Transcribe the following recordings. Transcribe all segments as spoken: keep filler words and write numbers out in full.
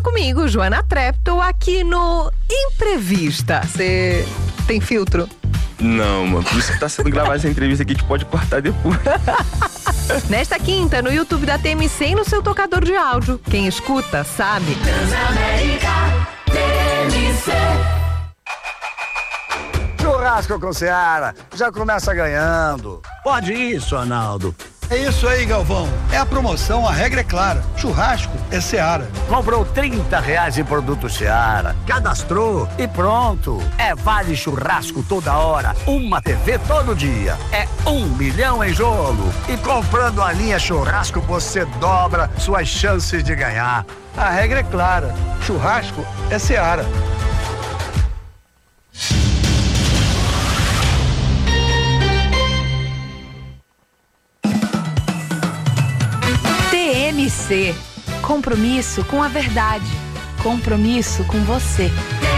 comigo, Joana Treptow, aqui no Imprevista. Você tem filtro? Não, mano, por isso que tá sendo gravada essa entrevista aqui, que pode cortar depois. Nesta quinta, no YouTube da T M C e no seu tocador de áudio. Quem escuta, sabe. Transamérica T M C. Churrasco com Seara, já começa ganhando. Pode isso, Arnaldo. É isso aí, Galvão. É a promoção, a regra é clara. Churrasco é Seara. Comprou trinta reais em produto Seara, cadastrou e pronto. É vale churrasco toda hora, uma T V todo dia. É um milhão em jogo. E comprando a linha churrasco, você dobra suas chances de ganhar. A regra é clara. Churrasco é Seara. T M C. Compromisso com a verdade. Compromisso com você.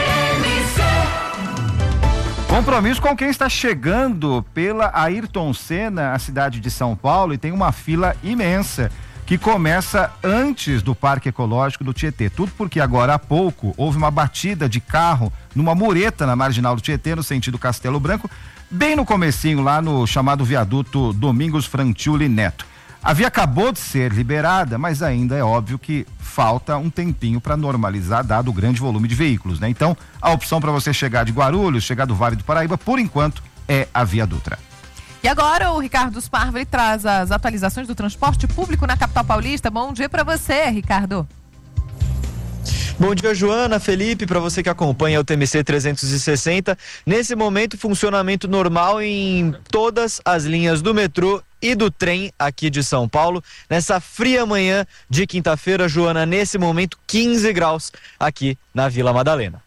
Compromisso com quem está chegando pela Ayrton Senna, a cidade de São Paulo, e tem uma fila imensa que começa antes do Parque Ecológico do Tietê. Tudo porque agora há pouco houve uma batida de carro numa mureta na marginal do Tietê, no sentido Castelo Branco, bem no comecinho, lá no chamado viaduto Domingos Frantiuli Neto. A via acabou de ser liberada, mas ainda é óbvio que falta um tempinho para normalizar, dado o grande volume de veículos, né? Então, a opção para você chegar de Guarulhos, chegar do Vale do Paraíba, por enquanto, é a Via Dutra. E agora o Ricardo Sparvoli traz as atualizações do transporte público na capital paulista. Bom dia para você, Ricardo. Bom dia, Joana, Felipe, para você que acompanha o T M C trezentos e sessenta. Nesse momento, funcionamento normal em todas as linhas do metrô e do trem aqui de São Paulo. Nessa fria manhã de quinta-feira, Joana, nesse momento, quinze graus aqui na Vila Madalena.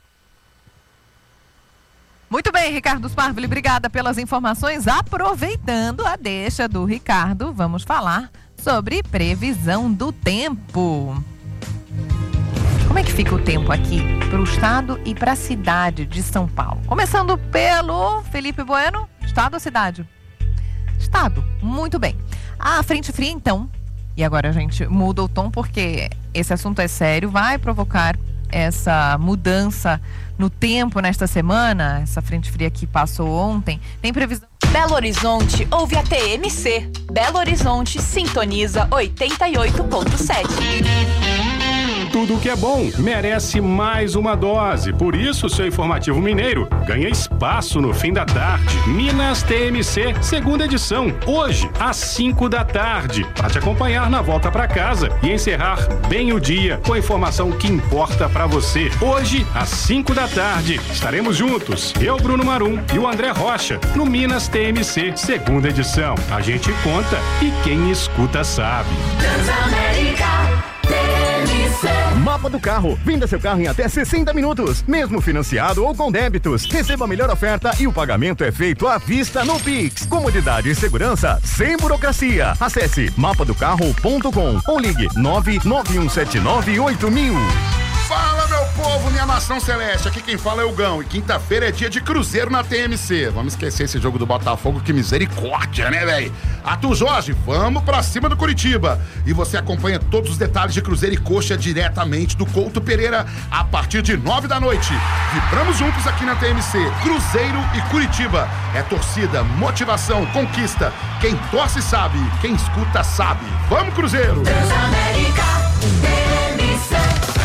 Muito bem, Ricardo Sparvoli, obrigada pelas informações. Aproveitando a deixa do Ricardo, vamos falar sobre previsão do tempo. Como é que fica o tempo aqui para o estado e para a cidade de São Paulo? Começando pelo Felipe Bueno, estado ou cidade? Estado, muito bem. A frente fria, então, e agora a gente muda o tom porque esse assunto é sério, vai provocar essa mudança no tempo nesta semana. Essa frente fria que passou ontem, tem previsão. Belo Horizonte ouve a T M C. Belo Horizonte sintoniza oitenta e oito ponto sete. Tudo que é bom merece mais uma dose. Por isso, seu Informativo Mineiro ganha espaço no fim da tarde. Minas T M C, segunda edição, hoje, às cinco da tarde. Para te acompanhar na volta para casa e encerrar bem o dia com a informação que importa para você. Hoje, às cinco da tarde, estaremos juntos. Eu, Bruno Marum e o André Rocha, no Minas T M C, segunda edição. A gente conta e quem escuta sabe. Transamérica T M C. Mapa do carro. Venda seu carro em até sessenta minutos, mesmo financiado ou com débitos. Receba a melhor oferta e o pagamento é feito à vista no Pix. Comodidade e segurança sem burocracia. Acesse mapa do carro ponto com ou ligue nove nove um sete nove oito mil. Fala, meu povo, minha nação celeste, aqui quem fala é o Gão, e quinta-feira é dia de Cruzeiro na T M C. Vamos esquecer esse jogo do Botafogo, que misericórdia, né, velho? Arthur Jorge, vamos pra cima do Curitiba. E você acompanha todos os detalhes de Cruzeiro e Coxa diretamente do Couto Pereira a partir de nove da noite. Vibramos juntos aqui na T M C, Cruzeiro e Curitiba. É torcida, motivação, conquista. Quem torce sabe, quem escuta sabe. Vamos, Cruzeiro! Transamérica T M C.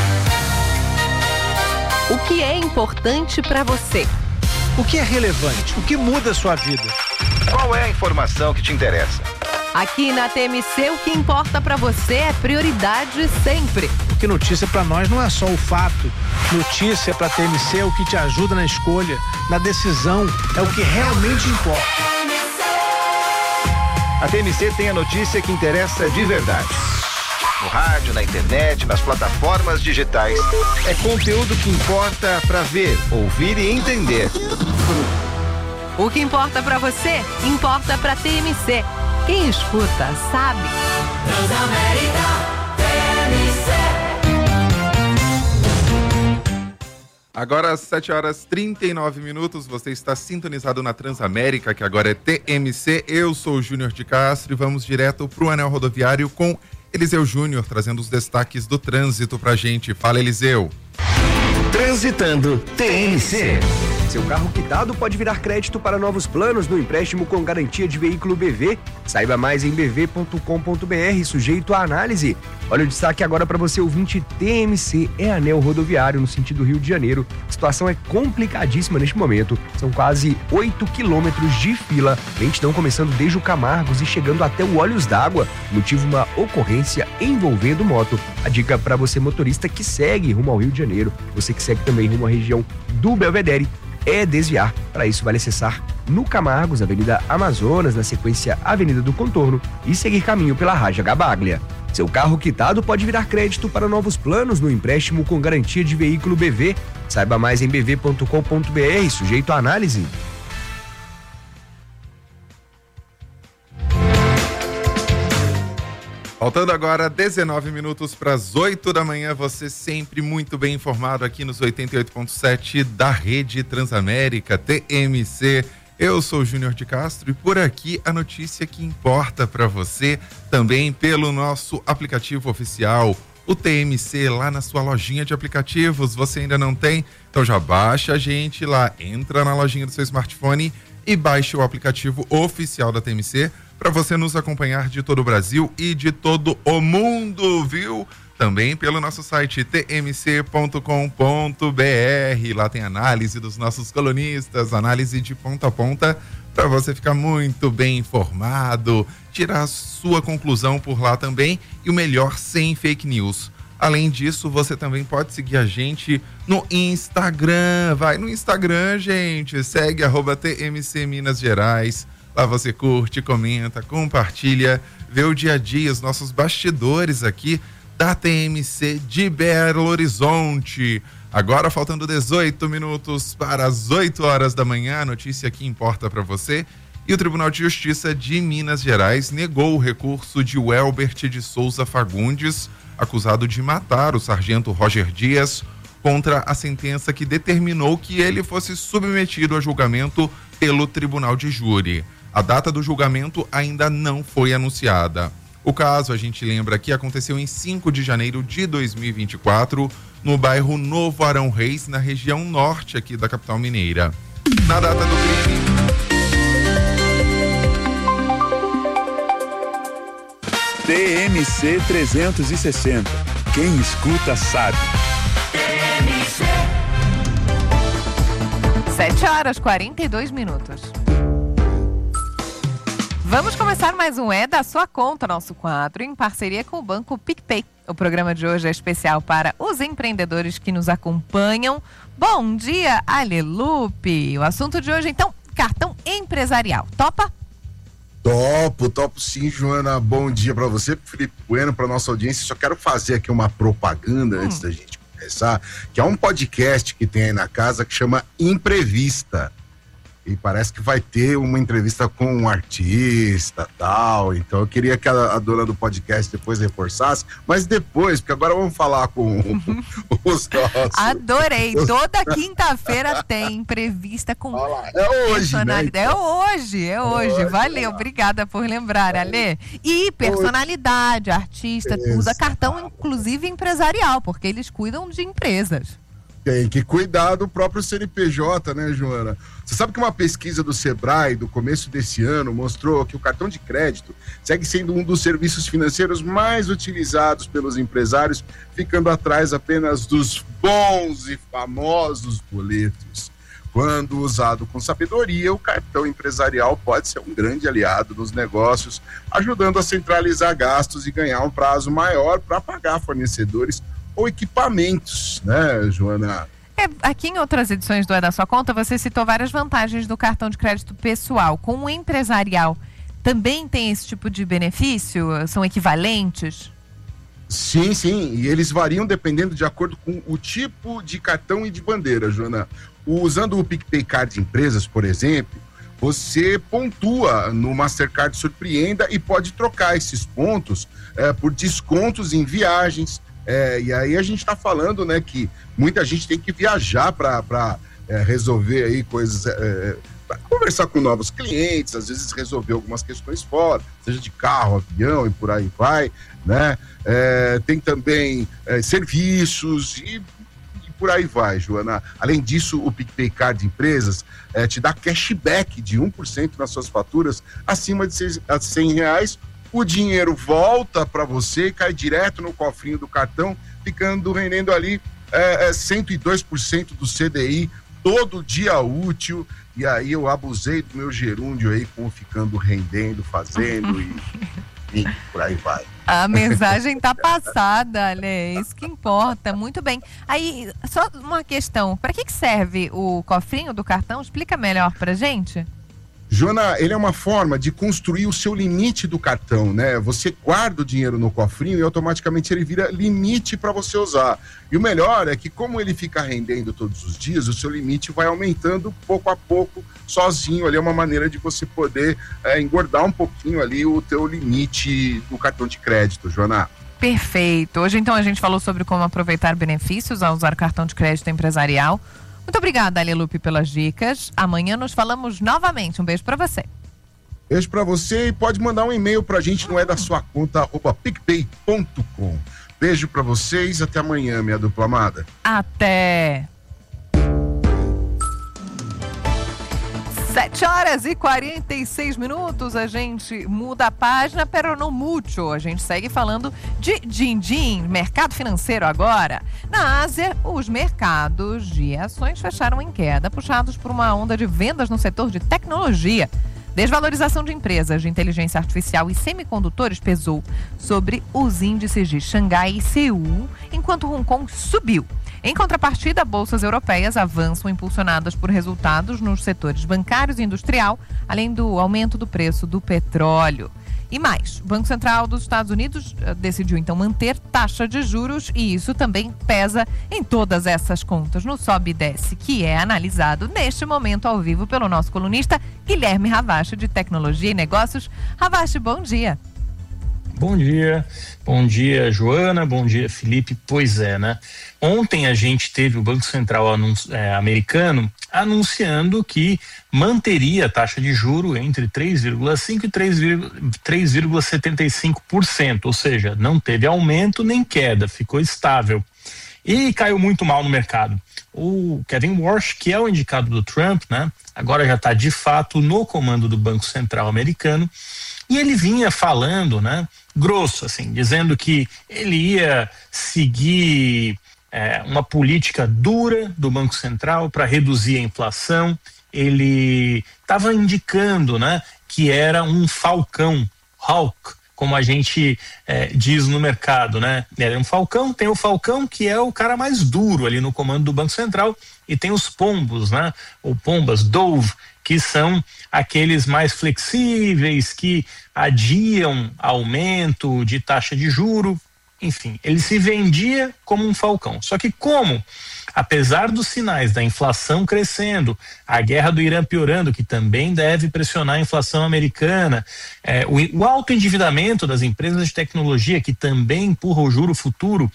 O que é importante para você? O que é relevante? O que muda a sua vida? Qual é a informação que te interessa? Aqui na T M C, o que importa para você é prioridade sempre. Porque notícia para nós não é só o fato. Notícia para T M C é o que te ajuda na escolha, na decisão, é o que realmente importa. A T M C tem a notícia que interessa de verdade. No rádio, na internet, nas plataformas digitais. É conteúdo que importa para ver, ouvir e entender. O que importa para você, importa para T M C. Quem escuta, sabe. Transamérica T M C. Agora às sete horas e trinta e nove minutos, você está sintonizado na Transamérica, que agora é T M C. Eu sou o Júnior de Castro e vamos direto para o anel rodoviário com Eliseu Júnior trazendo os destaques do trânsito pra gente. Fala, Eliseu. Transitando T M C. Seu carro quitado pode virar crédito para novos planos no empréstimo com garantia de veículo B V. Saiba mais em b v ponto com ponto b r, sujeito à análise. Olha o destaque agora para você, ouvinte. T M C é anel rodoviário no sentido Rio de Janeiro. A situação é complicadíssima neste momento. São quase oito quilômetros de fila. Lentidão começando desde o Camargos e chegando até o Olhos d'Água. Motivo, uma ocorrência envolvendo moto. A dica para você, motorista, que segue rumo ao Rio de Janeiro. Você que segue também rumo à região do Belvedere, é desviar. Para isso, vale acessar no Camargos, Avenida Amazonas, na sequência Avenida do Contorno, e seguir caminho pela Raja Gabaglia. Seu carro quitado pode virar crédito para novos planos no empréstimo com garantia de veículo B V. Saiba mais em b v ponto com ponto b r, sujeito à análise. Faltando agora dezenove minutos para as oito da manhã, você sempre muito bem informado aqui nos oitenta e oito ponto sete da Rede Transamérica, T M C. Eu sou o Júnior de Castro e por aqui a notícia que importa para você, também pelo nosso aplicativo oficial, o T M C, lá na sua lojinha de aplicativos. Você ainda não tem? Então já baixa a gente lá, entra na lojinha do seu smartphone e baixe o aplicativo oficial da T M C para você nos acompanhar de todo o Brasil e de todo o mundo, viu? Também pelo nosso site t m c ponto com ponto b r. Lá tem análise dos nossos colunistas, análise de ponta a ponta, para você ficar muito bem informado, tirar a sua conclusão por lá também, e o melhor, sem fake news. Além disso, você também pode seguir a gente no Instagram. Vai no Instagram, gente, segue arroba T M C Minas Gerais. Lá você curte, comenta, compartilha, vê o dia a dia, os nossos bastidores aqui da T M C de Belo Horizonte. Agora faltando dezoito minutos para as oito horas da manhã, a notícia que importa para você. E o Tribunal de Justiça de Minas Gerais negou o recurso de Welbert de Souza Fagundes, acusado de matar o sargento Roger Dias, contra a sentença que determinou que ele fosse submetido a julgamento pelo Tribunal de Júri. A data do julgamento ainda não foi anunciada. O caso, a gente lembra que aconteceu em cinco de janeiro de dois mil e vinte e quatro, no bairro Novo Arão Reis, na região norte aqui da capital mineira. Na data do crime... T M C trezentos e sessenta. Quem escuta sabe. sete horas e quarenta e dois minutos. Vamos começar mais um É da Sua Conta, nosso quadro, em parceria com o Banco PicPay. O programa de hoje é especial para os empreendedores que nos acompanham. Bom dia, Alelupe! O assunto de hoje, então, cartão empresarial. Topa? Topo, topo sim, Joana. Bom dia para você, Felipe Bueno, para nossa audiência. Só quero fazer aqui uma propaganda hum. antes da gente começar, que é um podcast que tem aí na casa que chama Imprevista. E parece que vai ter uma entrevista com um artista tal. Então eu queria que a, a dona do podcast depois reforçasse, mas depois, porque agora vamos falar com os nossos. Adorei. Toda quinta-feira tem entrevista com é hoje, né? Então. É hoje, é hoje. hoje Valeu, né? Obrigada por lembrar, Alê. E personalidade, artista, Exato. Usa cartão, inclusive empresarial, porque eles cuidam de empresas. Tem que cuidar do próprio C N P J, né, Joana? Você sabe que uma pesquisa do Sebrae do começo desse ano mostrou que o cartão de crédito segue sendo um dos serviços financeiros mais utilizados pelos empresários, ficando atrás apenas dos bons e famosos boletos. Quando usado com sabedoria, o cartão empresarial pode ser um grande aliado nos negócios, ajudando a centralizar gastos e ganhar um prazo maior para pagar fornecedores ou equipamentos, né, Joana? É, aqui em outras edições do É da Sua Conta, você citou várias vantagens do cartão de crédito pessoal. Com o empresarial, também tem esse tipo de benefício? São equivalentes? Sim, sim, e eles variam dependendo de acordo com o tipo de cartão e de bandeira, Joana. Usando o PicPay Card Empresas, por exemplo, você pontua no Mastercard Surpreenda e pode trocar esses pontos é, por descontos em viagens. É, e aí a gente está falando, né, que muita gente tem que viajar para é, resolver aí coisas, é, para conversar com novos clientes, às vezes resolver algumas questões fora, seja de carro, avião e por aí vai, né? É, tem também é, serviços e, e por aí vai, Joana. Além disso, o PicPay Card Empresas é, te dá cashback de um por cento nas suas faturas acima de cem reais. O dinheiro volta para você, cai direto no cofrinho do cartão, ficando rendendo ali é, é, cento e dois por cento do C D I todo dia útil. E aí eu abusei do meu gerúndio aí, com ficando rendendo, fazendo e, e por aí vai. A mensagem tá passada, Ale, é isso que importa. Muito bem. Aí, só uma questão, para que que serve o cofrinho do cartão? Explica melhor pra gente. Joana, ele é uma forma de construir o seu limite do cartão, né? Você guarda o dinheiro no cofrinho e automaticamente ele vira limite para você usar. E o melhor é que, como ele fica rendendo todos os dias, o seu limite vai aumentando pouco a pouco, sozinho. Ali é uma maneira de você poder é, engordar um pouquinho ali o teu limite do cartão de crédito, Joana. Perfeito. Hoje, então, a gente falou sobre como aproveitar benefícios ao usar o cartão de crédito empresarial. Muito obrigada, Alelupe, pelas dicas. Amanhã nos falamos novamente. Um beijo pra você. Beijo pra você e pode mandar um e-mail pra gente, não é da sua conta, arroba picpay ponto com. Beijo pra vocês, até amanhã, minha dupla amada. Até! sete horas e quarenta e seis minutos, a gente muda a página, pero não mucho. A gente segue falando de din-din, mercado financeiro agora. Na Ásia, os mercados de ações fecharam em queda, puxados por uma onda de vendas no setor de tecnologia. Desvalorização de empresas de inteligência artificial e semicondutores pesou sobre os índices de Xangai e Seul, enquanto Hong Kong subiu. Em contrapartida, bolsas europeias avançam impulsionadas por resultados nos setores bancários e industrial, além do aumento do preço do petróleo. E mais, o Banco Central dos Estados Unidos decidiu então manter taxa de juros e isso também pesa em todas essas contas no sobe e desce, que é analisado neste momento ao vivo pelo nosso colunista Guilherme Ravache, de Tecnologia e Negócios. Ravache, bom dia. Bom dia, bom dia Joana, bom dia Felipe. Pois é, né? Ontem a gente teve o Banco Central anunci- é, americano anunciando que manteria a taxa de juro entre três vírgula cinco por cento e três vírgula setenta e cinco por cento, ou seja, não teve aumento nem queda, ficou estável. E caiu muito mal no mercado. O Kevin Warsh, que é o indicado do Trump, né? Agora já está de fato no comando do Banco Central americano. E ele vinha falando, né, grosso, assim, dizendo que ele ia seguir é, uma política dura do Banco Central para reduzir a inflação. Ele estava indicando, né, que era um falcão, hawk, como a gente é, diz no mercado, né? Ele é um falcão, tem o falcão que é o cara mais duro ali no comando do Banco Central e tem os pombos, né? Ou pombas, dove, que são aqueles mais flexíveis, que adiam aumento de taxa de juro, enfim, ele se vendia como um falcão. Só que como, apesar dos sinais da inflação crescendo, a guerra do Irã piorando, que também deve pressionar a inflação americana, é, o, o alto endividamento das empresas de tecnologia, que também empurra o juro futuro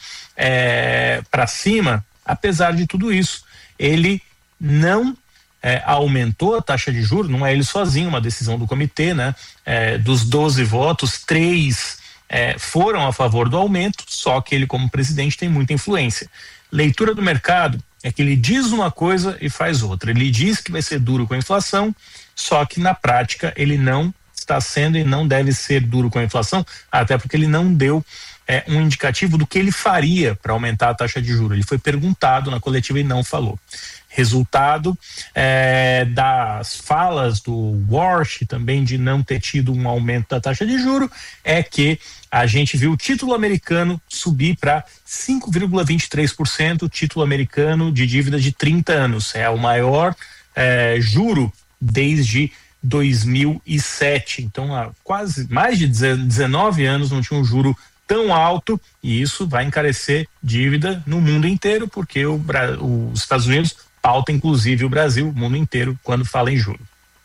é, para cima, apesar de tudo isso, ele não É, aumentou a taxa de juros, não é ele sozinho, uma decisão do comitê, né? É, dos doze votos, três é, foram a favor do aumento, só que ele, como presidente, tem muita influência. Leitura do mercado é que ele diz uma coisa e faz outra. Ele diz que vai ser duro com a inflação, só que na prática ele não está sendo e não deve ser duro com a inflação, até porque ele não deu é, um indicativo do que ele faria para aumentar a taxa de juros. Ele foi perguntado na coletiva e não falou. Resultado é, das falas do Warsh, também de não ter tido um aumento da taxa de juro, é que a gente viu o título americano subir para cinco vírgula vinte e três por cento, título americano de dívida de trinta anos. É o maior é, juro desde dois mil e sete. Então, há quase mais de dezenove anos não tinha um juro tão alto, e isso vai encarecer dívida no mundo inteiro, porque o, os Estados Unidos pauta inclusive o Brasil, o mundo inteiro, quando fala em juro.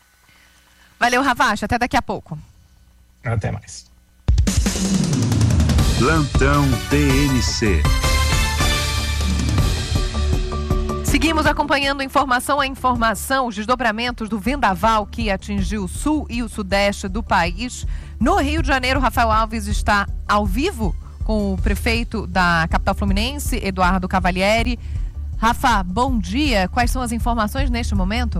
Valeu, Ravache, até daqui a pouco. Até mais. Plantão T N C. Seguimos acompanhando informação a informação, os desdobramentos do vendaval que atingiu o sul e o sudeste do país. No Rio de Janeiro, Rafael Alves está ao vivo com o prefeito da capital fluminense, Eduardo Cavalieri. Rafa, bom dia. Quais são as informações neste momento?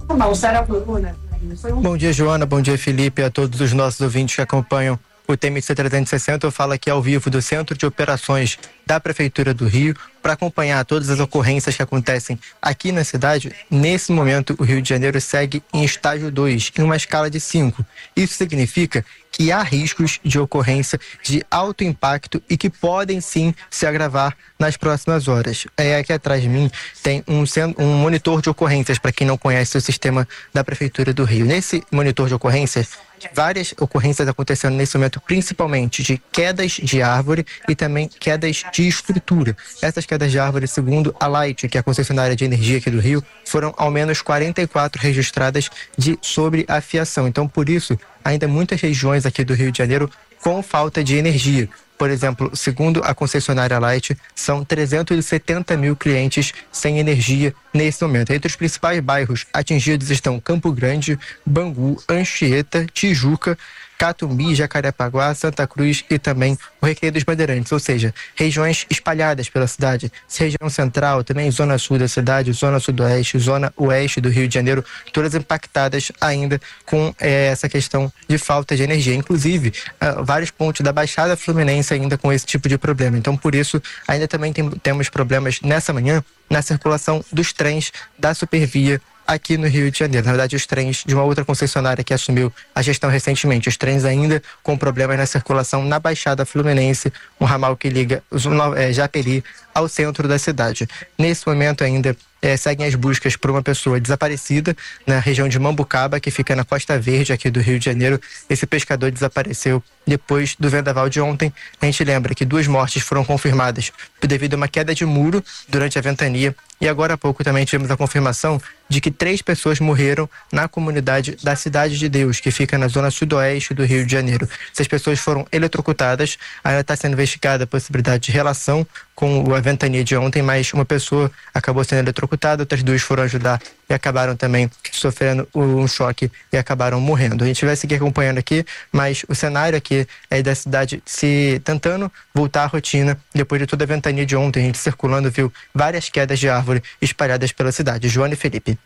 Bom dia, Joana. Bom dia, Felipe, a todos os nossos ouvintes que acompanham o T M C trezentos e sessenta. Eu falo aqui ao vivo do Centro de Operações da Prefeitura do Rio para acompanhar todas as ocorrências que acontecem aqui na cidade. Nesse momento, o Rio de Janeiro segue em estágio dois, em uma escala de cinco. Isso significa que há riscos de ocorrência de alto impacto e que podem sim se agravar nas próximas horas. É, aqui atrás de mim tem um, um monitor de ocorrências, para quem não conhece o sistema da Prefeitura do Rio. Nesse monitor de ocorrências, várias ocorrências acontecendo nesse momento, principalmente de quedas de árvore e também quedas de estrutura. Essas quedas de árvore, segundo a Light, que é a concessionária de energia aqui do Rio, foram ao menos quarenta e quatro registradas de sobreafiação. Então, por isso, ainda muitas regiões aqui do Rio de Janeiro com falta de energia. Por exemplo, segundo a concessionária Light, são trezentos e setenta mil clientes sem energia nesse momento. Entre os principais bairros atingidos estão Campo Grande, Bangu, Anchieta, Tijuca, Catumbi, Jacarepaguá, Santa Cruz e também o Recreio dos Bandeirantes, ou seja, regiões espalhadas pela cidade, região central, também zona sul da cidade, zona sudoeste, zona oeste do Rio de Janeiro, todas impactadas ainda com eh, essa questão de falta de energia. Inclusive, uh, vários pontos da Baixada Fluminense ainda com esse tipo de problema. Então, por isso, ainda também tem, temos problemas nessa manhã na circulação dos trens da Supervia aqui no Rio de Janeiro. Na verdade, os trens de uma outra concessionária que assumiu a gestão recentemente, os trens ainda com problemas na circulação na Baixada Fluminense, um ramal que liga é, Japeri ao centro da cidade. Nesse momento ainda é, seguem as buscas por uma pessoa desaparecida na região de Mambucaba, que fica na Costa Verde aqui do Rio de Janeiro. Esse pescador desapareceu depois do vendaval de ontem. A gente lembra que duas mortes foram confirmadas devido a uma queda de muro durante a ventania, e agora há pouco também tivemos a confirmação de que três pessoas morreram na comunidade da Cidade de Deus, que fica na zona sudoeste do Rio de Janeiro. Essas pessoas foram eletrocutadas, ainda está sendo investigada a possibilidade de relação com a ventania de ontem, mas uma pessoa acabou sendo eletrocutada, outras duas foram ajudar e acabaram também sofrendo um choque e acabaram morrendo. A gente vai seguir acompanhando aqui, mas o cenário aqui é da cidade se tentando voltar à rotina depois de toda a ventania de ontem. A gente circulando viu várias quedas de árvore espalhadas pela cidade. Joana e Felipe.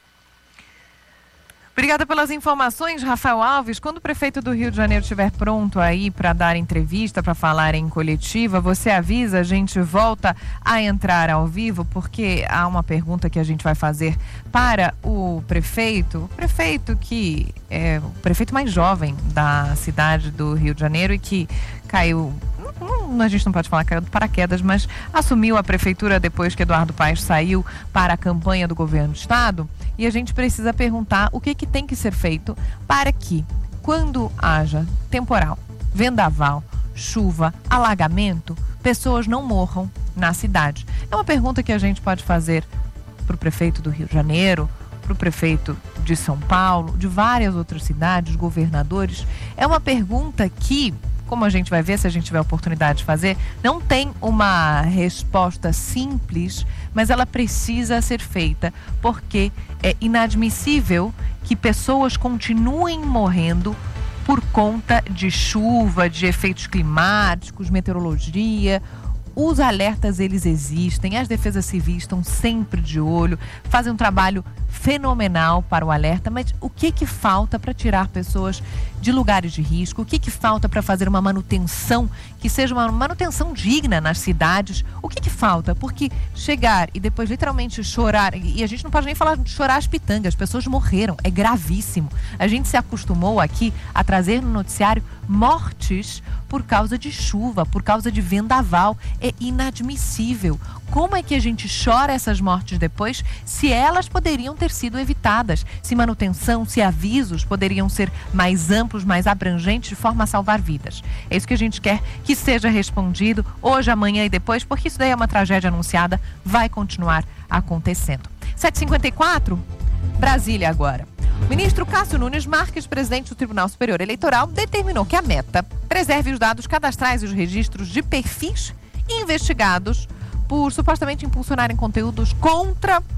Obrigada pelas informações, Rafael Alves. Quando o prefeito do Rio de Janeiro estiver pronto aí para dar entrevista, para falar em coletiva, você avisa, a gente volta a entrar ao vivo, porque há uma pergunta que a gente vai fazer para o prefeito, o prefeito que é o prefeito mais jovem da cidade do Rio de Janeiro e que caiu, não, a gente não pode falar caiu de paraquedas, mas assumiu a prefeitura depois que Eduardo Paes saiu para a campanha do governo do estado. E a gente precisa perguntar o que, que tem que ser feito para que, quando haja temporal, vendaval, chuva, alagamento, pessoas não morram na cidade. É uma pergunta que a gente pode fazer para o prefeito do Rio de Janeiro, para o prefeito de São Paulo, de várias outras cidades, governadores. É uma pergunta que, como a gente vai ver se a gente tiver a oportunidade de fazer, não tem uma resposta simples, mas ela precisa ser feita, porque é inadmissível que pessoas continuem morrendo por conta de chuva, de efeitos climáticos, meteorologia. Os alertas, eles existem, as defesas civis estão sempre de olho, fazem um trabalho fenomenal para o alerta, mas o que que falta para tirar pessoas de lugares de risco? O que que falta para fazer uma manutenção que seja uma manutenção digna nas cidades? O que que falta? Porque chegar e depois literalmente chorar, e a gente não pode nem falar de chorar as pitangas, as pessoas morreram, é gravíssimo. A gente se acostumou aqui a trazer no noticiário mortes por causa de chuva, por causa de vendaval. É inadmissível. Como é que a gente chora essas mortes depois, se elas poderiam ter sido evitadas? Se manutenção, se avisos poderiam ser mais amplos, mais abrangentes, de forma a salvar vidas. É isso que a gente quer que seja respondido hoje, amanhã e depois, porque isso daí é uma tragédia anunciada, vai continuar acontecendo. sete e cinquenta e quatro, Brasília agora. O ministro Cássio Nunes Marques, presidente do Tribunal Superior Eleitoral, determinou que a Meta preserve os dados cadastrais e os registros de perfis investigados por supostamente impulsionarem conteúdos contra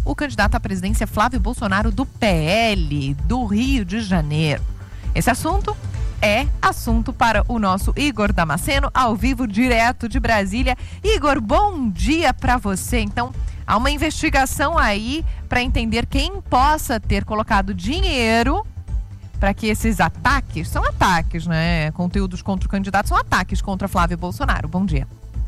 o candidato à presidência Flávio Bolsonaro do P L do Rio de Janeiro. Esse assunto é assunto para o nosso Igor Damasceno, ao vivo, direto de Brasília. Igor, bom dia para você. Então, há uma investigação aí para entender quem possa ter colocado dinheiro para que esses ataques, são ataques, né? Conteúdos contra o candidato são ataques contra Flávio Bolsonaro. Bom dia.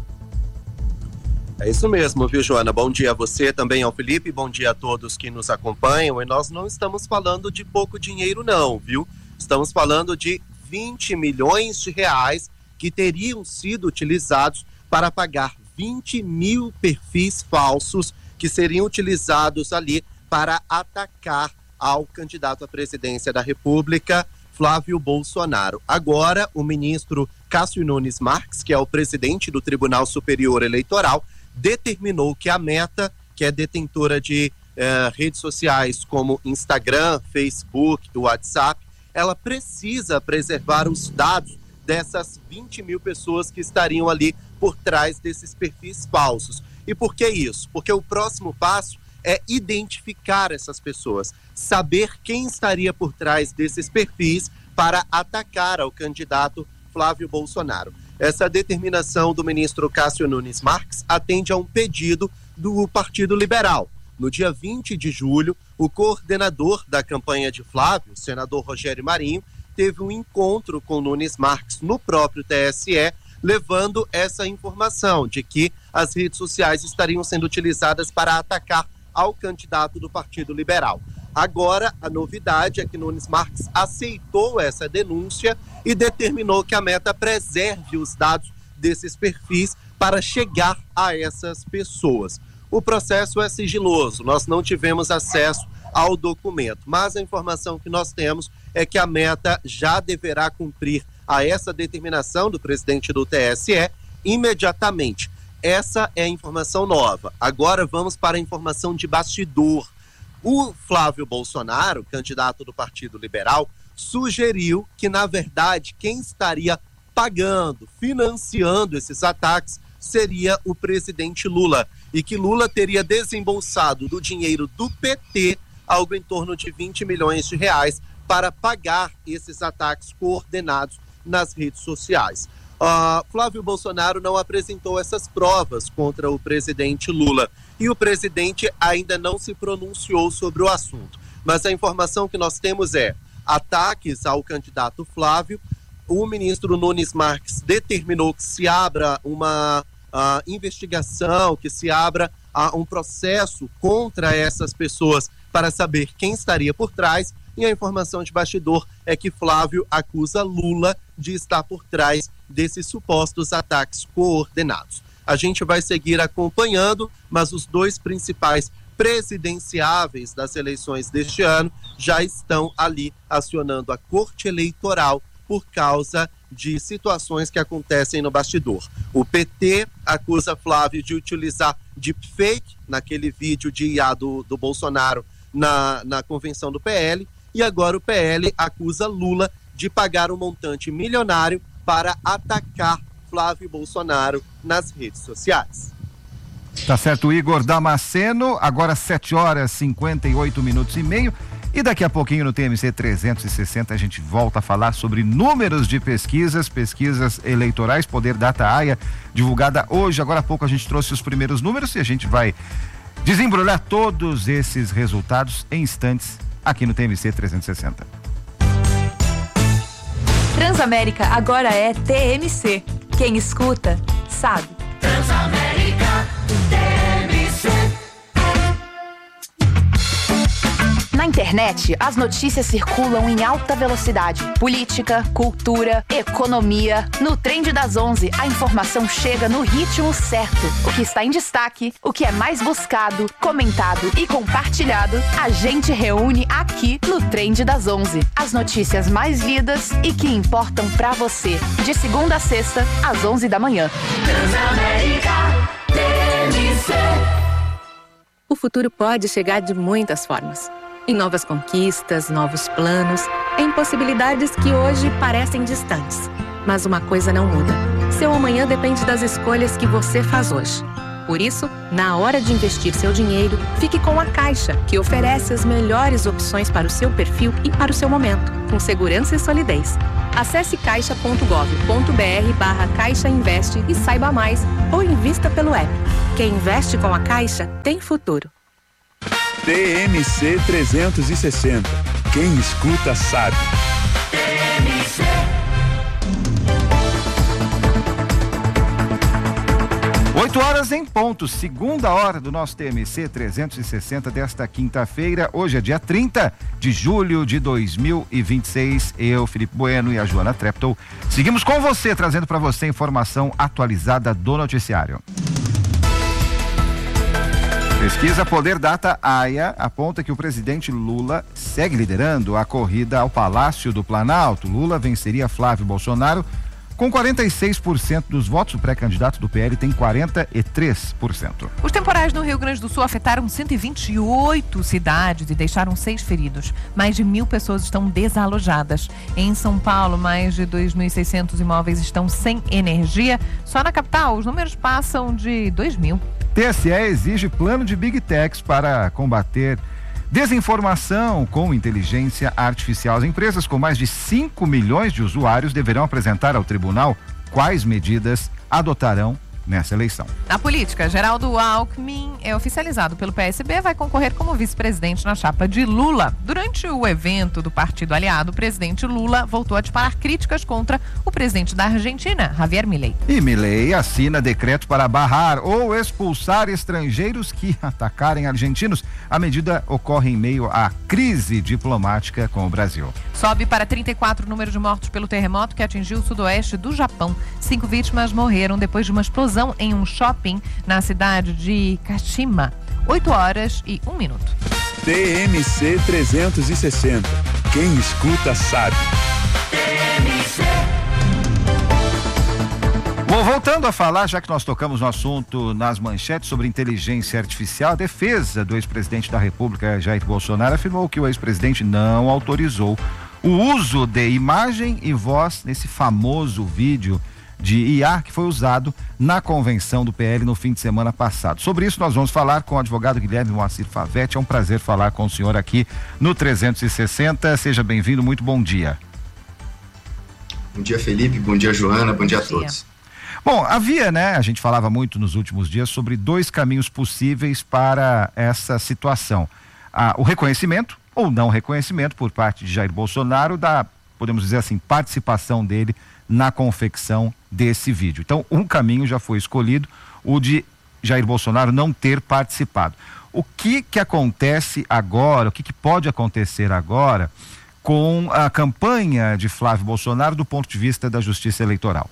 É isso mesmo, viu, Joana? Bom dia a você, também ao Felipe, bom dia a todos que nos acompanham. E nós não estamos falando de pouco dinheiro não, viu? Estamos falando de vinte milhões de reais que teriam sido utilizados para pagar vinte mil perfis falsos que seriam utilizados ali para atacar ao candidato à presidência da República, Flávio Bolsonaro. Agora, o ministro Cássio Nunes Marques, que é o presidente do Tribunal Superior Eleitoral, determinou que a Meta, que é detentora de eh, redes sociais como Instagram, Facebook, WhatsApp, ela precisa preservar os dados dessas vinte mil pessoas que estariam ali por trás desses perfis falsos. E por que isso? Porque o próximo passo é identificar essas pessoas, saber quem estaria por trás desses perfis para atacar ao candidato Flávio Bolsonaro. Essa determinação do ministro Cássio Nunes Marques atende a um pedido do Partido Liberal. No dia vinte de julho, o coordenador da campanha de Flávio, o senador Rogério Marinho, teve um encontro com Nunes Marques no próprio T S E, levando essa informação de que as redes sociais estariam sendo utilizadas para atacar ao candidato do Partido Liberal. Agora, a novidade é que Nunes Marques aceitou essa denúncia e determinou que a Meta preserve os dados desses perfis para chegar a essas pessoas. O processo é sigiloso, nós não tivemos acesso ao documento, mas a informação que nós temos é que a Meta já deverá cumprir a essa determinação do presidente do T S E imediatamente. Essa é a informação nova. Agora vamos para a informação de bastidor. O Flávio Bolsonaro, candidato do Partido Liberal, sugeriu que, na verdade, quem estaria pagando, financiando esses ataques seria o presidente Lula, e que Lula teria desembolsado do dinheiro do P T algo em torno de vinte milhões de reais para pagar esses ataques coordenados nas redes sociais. Uh, Flávio Bolsonaro não apresentou essas provas contra o presidente Lula e o presidente ainda não se pronunciou sobre o assunto. Mas a informação que nós temos é ataques ao candidato Flávio. O ministro Nunes Marques determinou que se abra uma uh, investigação, que se abra uh, um processo contra essas pessoas para saber quem estaria por trás. E a informação de bastidor é que Flávio acusa Lula de estar por trás desses supostos ataques coordenados. A gente vai seguir acompanhando, mas os dois principais presidenciáveis das eleições deste ano já estão ali acionando a Corte Eleitoral por causa de situações que acontecem no bastidor. O P T acusa Flávio de utilizar deepfake naquele vídeo de I A do, do Bolsonaro na, na convenção do P L, e agora o P L acusa Lula de pagar um montante milionário para atacar Flávio Bolsonaro nas redes sociais. Tá certo, Igor Damasceno. Agora sete horas e cinquenta e oito minutos e meio. E daqui a pouquinho no T M C trezentos e sessenta a gente volta a falar sobre números de pesquisas, pesquisas eleitorais, Poder Data A I A, divulgada hoje. Agora há pouco a gente trouxe os primeiros números e a gente vai desembrulhar todos esses resultados em instantes aqui no T M C trezentos e sessenta. Transamérica agora é T M C. Quem escuta, sabe. Transamérica, T M C. Na internet, as notícias circulam em alta velocidade. Política, cultura, economia. No Trend das onze, a informação chega no ritmo certo. O que está em destaque, o que é mais buscado, comentado e compartilhado, a gente reúne aqui no Trend das onze. As notícias mais lidas e que importam pra você. De segunda a sexta, às onze da manhã. Transamérica, T M C. O futuro pode chegar de muitas formas. Em novas conquistas, novos planos, em possibilidades que hoje parecem distantes. Mas uma coisa não muda. Seu amanhã depende das escolhas que você faz hoje. Por isso, na hora de investir seu dinheiro, fique com a Caixa, que oferece as melhores opções para o seu perfil e para o seu momento, com segurança e solidez. Acesse caixa ponto gov ponto br barra Caixa Investe e saiba mais, ou invista pelo app. Quem investe com a Caixa tem futuro. T M C trezentos e sessenta. Quem escuta sabe. oito horas em ponto, segunda hora do nosso T M C trezentos e sessenta desta quinta-feira. Hoje é dia trinta de julho de dois mil e vinte e seis. Eu, Felipe Bueno e a Joana Treptow seguimos com você, trazendo para você informação atualizada do noticiário. Pesquisa Poder Data A I A aponta que o presidente Lula segue liderando a corrida ao Palácio do Planalto. Lula venceria Flávio Bolsonaro com quarenta e seis por cento dos votos. O pré-candidato do P L tem quarenta e três por cento. Os temporais no Rio Grande do Sul afetaram cento e vinte e oito cidades e deixaram seis feridos. Mais de mil pessoas estão desalojadas. Em São Paulo, mais de dois mil e seiscentos imóveis estão sem energia. Só na capital, os números passam de dois mil. T S E exige plano de Big Techs para combater desinformação com inteligência artificial. As empresas com mais de cinco milhões de usuários deverão apresentar ao tribunal quais medidas adotarão nessa eleição. Na política, Geraldo Alckmin é oficializado pelo P S B, vai concorrer como vice-presidente na chapa de Lula. Durante o evento do partido aliado, o presidente Lula voltou a disparar críticas contra o presidente da Argentina, Javier Milei. E Milei assina decreto para barrar ou expulsar estrangeiros que atacarem argentinos. A medida ocorre em meio à crise diplomática com o Brasil. Sobe para trinta e quatro o número de mortos pelo terremoto que atingiu o sudoeste do Japão. Cinco vítimas morreram depois de uma explosão em um shopping na cidade de Kashima. oito horas e um minuto. T M C trezentos e sessenta. Quem escuta sabe. Bom, voltando a falar, já que nós tocamos no assunto nas manchetes sobre inteligência artificial, a defesa do ex-presidente da República, Jair Bolsonaro, afirmou que o ex-presidente não autorizou o uso de imagem e voz nesse famoso vídeo de I A que foi usado na convenção do P L no fim de semana passado. Sobre isso nós vamos falar com o advogado Guilherme Moacir Favetti. É um prazer falar com o senhor aqui no trezentos e sessenta. Seja bem-vindo, muito bom dia. Bom dia, Felipe, bom dia, Joana, bom dia a todos. Bom, havia, né, a gente falava muito nos últimos dias sobre dois caminhos possíveis para essa situação. Ah, o reconhecimento ou não reconhecimento por parte de Jair Bolsonaro da, podemos dizer assim, participação dele na confecção desse vídeo. Então, um caminho já foi escolhido, o de Jair Bolsonaro não ter participado. O que que acontece agora, o que que pode acontecer agora com a campanha de Flávio Bolsonaro do ponto de vista da Justiça Eleitoral?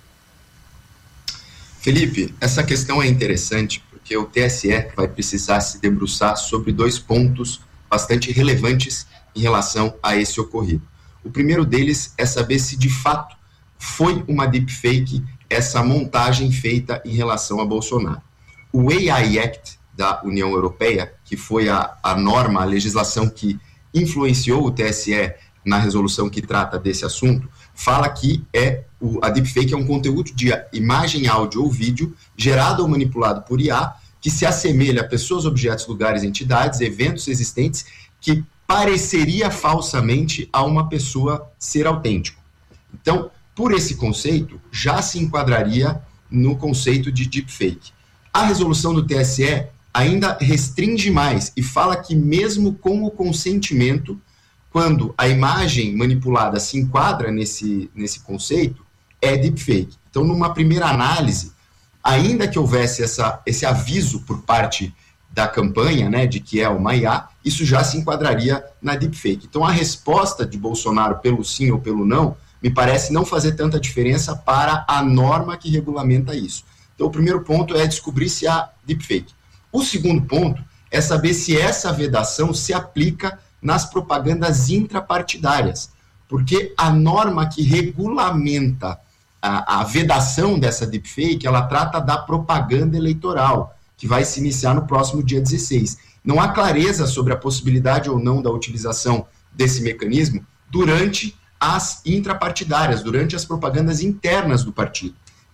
Felipe, essa questão é interessante porque o T S E vai precisar se debruçar sobre dois pontos bastante relevantes em relação a esse ocorrido. O primeiro deles é saber se de fato foi uma deepfake essa montagem feita em relação a Bolsonaro. O A I Act da União Europeia, que foi a, a norma, a legislação que influenciou o T S E na resolução que trata desse assunto, fala que é o, a deepfake é um conteúdo de imagem, áudio ou vídeo gerado ou manipulado por I A que se assemelha a pessoas, objetos, lugares, entidades, eventos existentes que pareceria falsamente a uma pessoa ser autêntico. Então, por esse conceito, já se enquadraria no conceito de deepfake. A resolução do T S E ainda restringe mais e fala que mesmo com o consentimento, quando a imagem manipulada se enquadra nesse, nesse conceito, é deepfake. Então, numa primeira análise, ainda que houvesse essa, esse aviso por parte da campanha, né, de que é uma I A, isso já se enquadraria na deepfake. Então, a resposta de Bolsonaro pelo sim ou pelo não, me parece não fazer tanta diferença para a norma que regulamenta isso. Então, o primeiro ponto é descobrir se há deepfake. O segundo ponto é saber se essa vedação se aplica nas propagandas intrapartidárias, porque a norma que regulamenta a, a vedação dessa deepfake, ela trata da propaganda eleitoral, que vai se iniciar no próximo dia dezesseis. Não há clareza sobre a possibilidade ou não da utilização desse mecanismo durante as intrapartidárias, durante as propagandas internas do partido.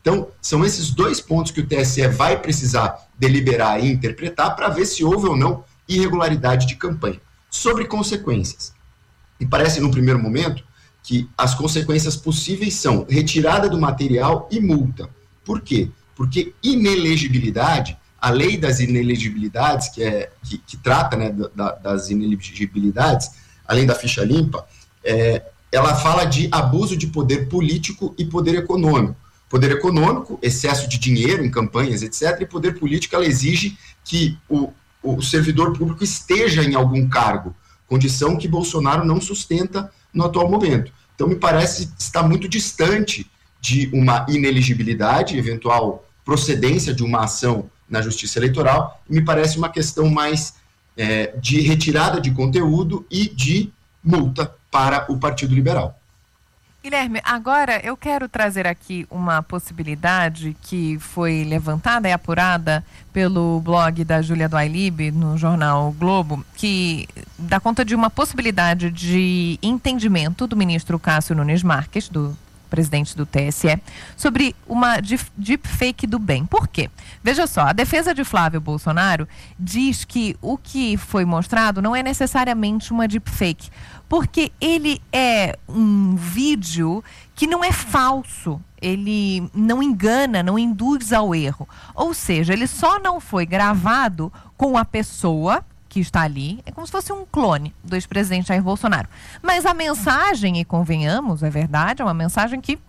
Então, são esses dois pontos que o T S E vai precisar deliberar e interpretar para ver se houve ou não irregularidade de campanha. Sobre consequências. Me parece, no primeiro momento, que as consequências possíveis são retirada do material e multa. Por quê? Porque inelegibilidade, a lei das inelegibilidades, que, é, que, que trata, né, da, das inelegibilidades, além da ficha limpa, é, ela fala de abuso de poder político e poder econômico. Poder econômico, excesso de dinheiro em campanhas, etcétera, e poder político, ela exige que o, o servidor público esteja em algum cargo, condição que Bolsonaro não sustenta no atual momento. Então, me parece estar muito distante de uma inelegibilidade, eventual procedência de uma ação na Justiça Eleitoral, e me parece uma questão mais é, de retirada de conteúdo e de multa para o Partido Liberal. Guilherme, agora eu quero trazer aqui uma possibilidade que foi levantada e apurada pelo blog da Júlia do Ailib, no jornal o Globo, que dá conta de uma possibilidade de entendimento do ministro Cássio Nunes Marques, do presidente do T S E, sobre uma deepfake do bem. Por quê? Veja só, a defesa de Flávio Bolsonaro diz que o que foi mostrado não é necessariamente uma deepfake, porque ele é um vídeo que não é falso, ele não engana, não induz ao erro. Ou seja, ele só não foi gravado com a pessoa que está ali, é como se fosse um clone do ex-presidente Jair Bolsonaro. Mas a mensagem, e convenhamos, é verdade, é uma mensagem que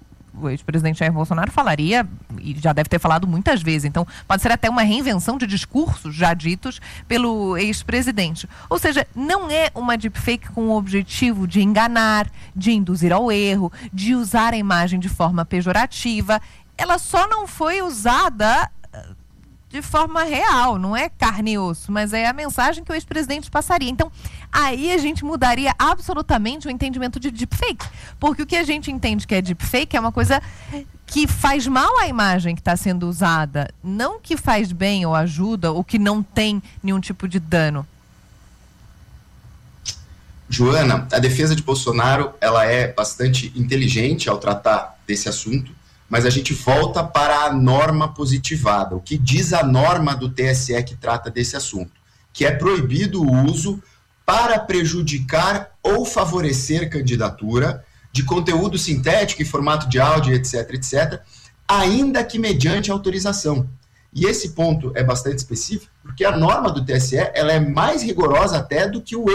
o ex-presidente Jair Bolsonaro falaria, e já deve ter falado muitas vezes, então pode ser até uma reinvenção de discursos já ditos pelo ex-presidente. Ou seja, não é uma deepfake com o objetivo de enganar, de induzir ao erro, de usar a imagem de forma pejorativa. Ela só não foi usada de forma real, não é carne e osso, mas é a mensagem que o ex-presidente passaria. Então, aí a gente mudaria absolutamente o entendimento de deepfake, porque o que a gente entende que é deepfake é uma coisa que faz mal à imagem que está sendo usada, não que faz bem ou ajuda, ou que não tem nenhum tipo de dano. Joana, a defesa de Bolsonaro, ela é bastante inteligente ao tratar desse assunto, mas a gente volta para a norma positivada. O que diz a norma do T S E que trata desse assunto? Que é proibido o uso para prejudicar ou favorecer candidatura de conteúdo sintético em formato de áudio, etc, etcétera, ainda que mediante autorização. E esse ponto é bastante específico, porque a norma do T S E ela é mais rigorosa até do que o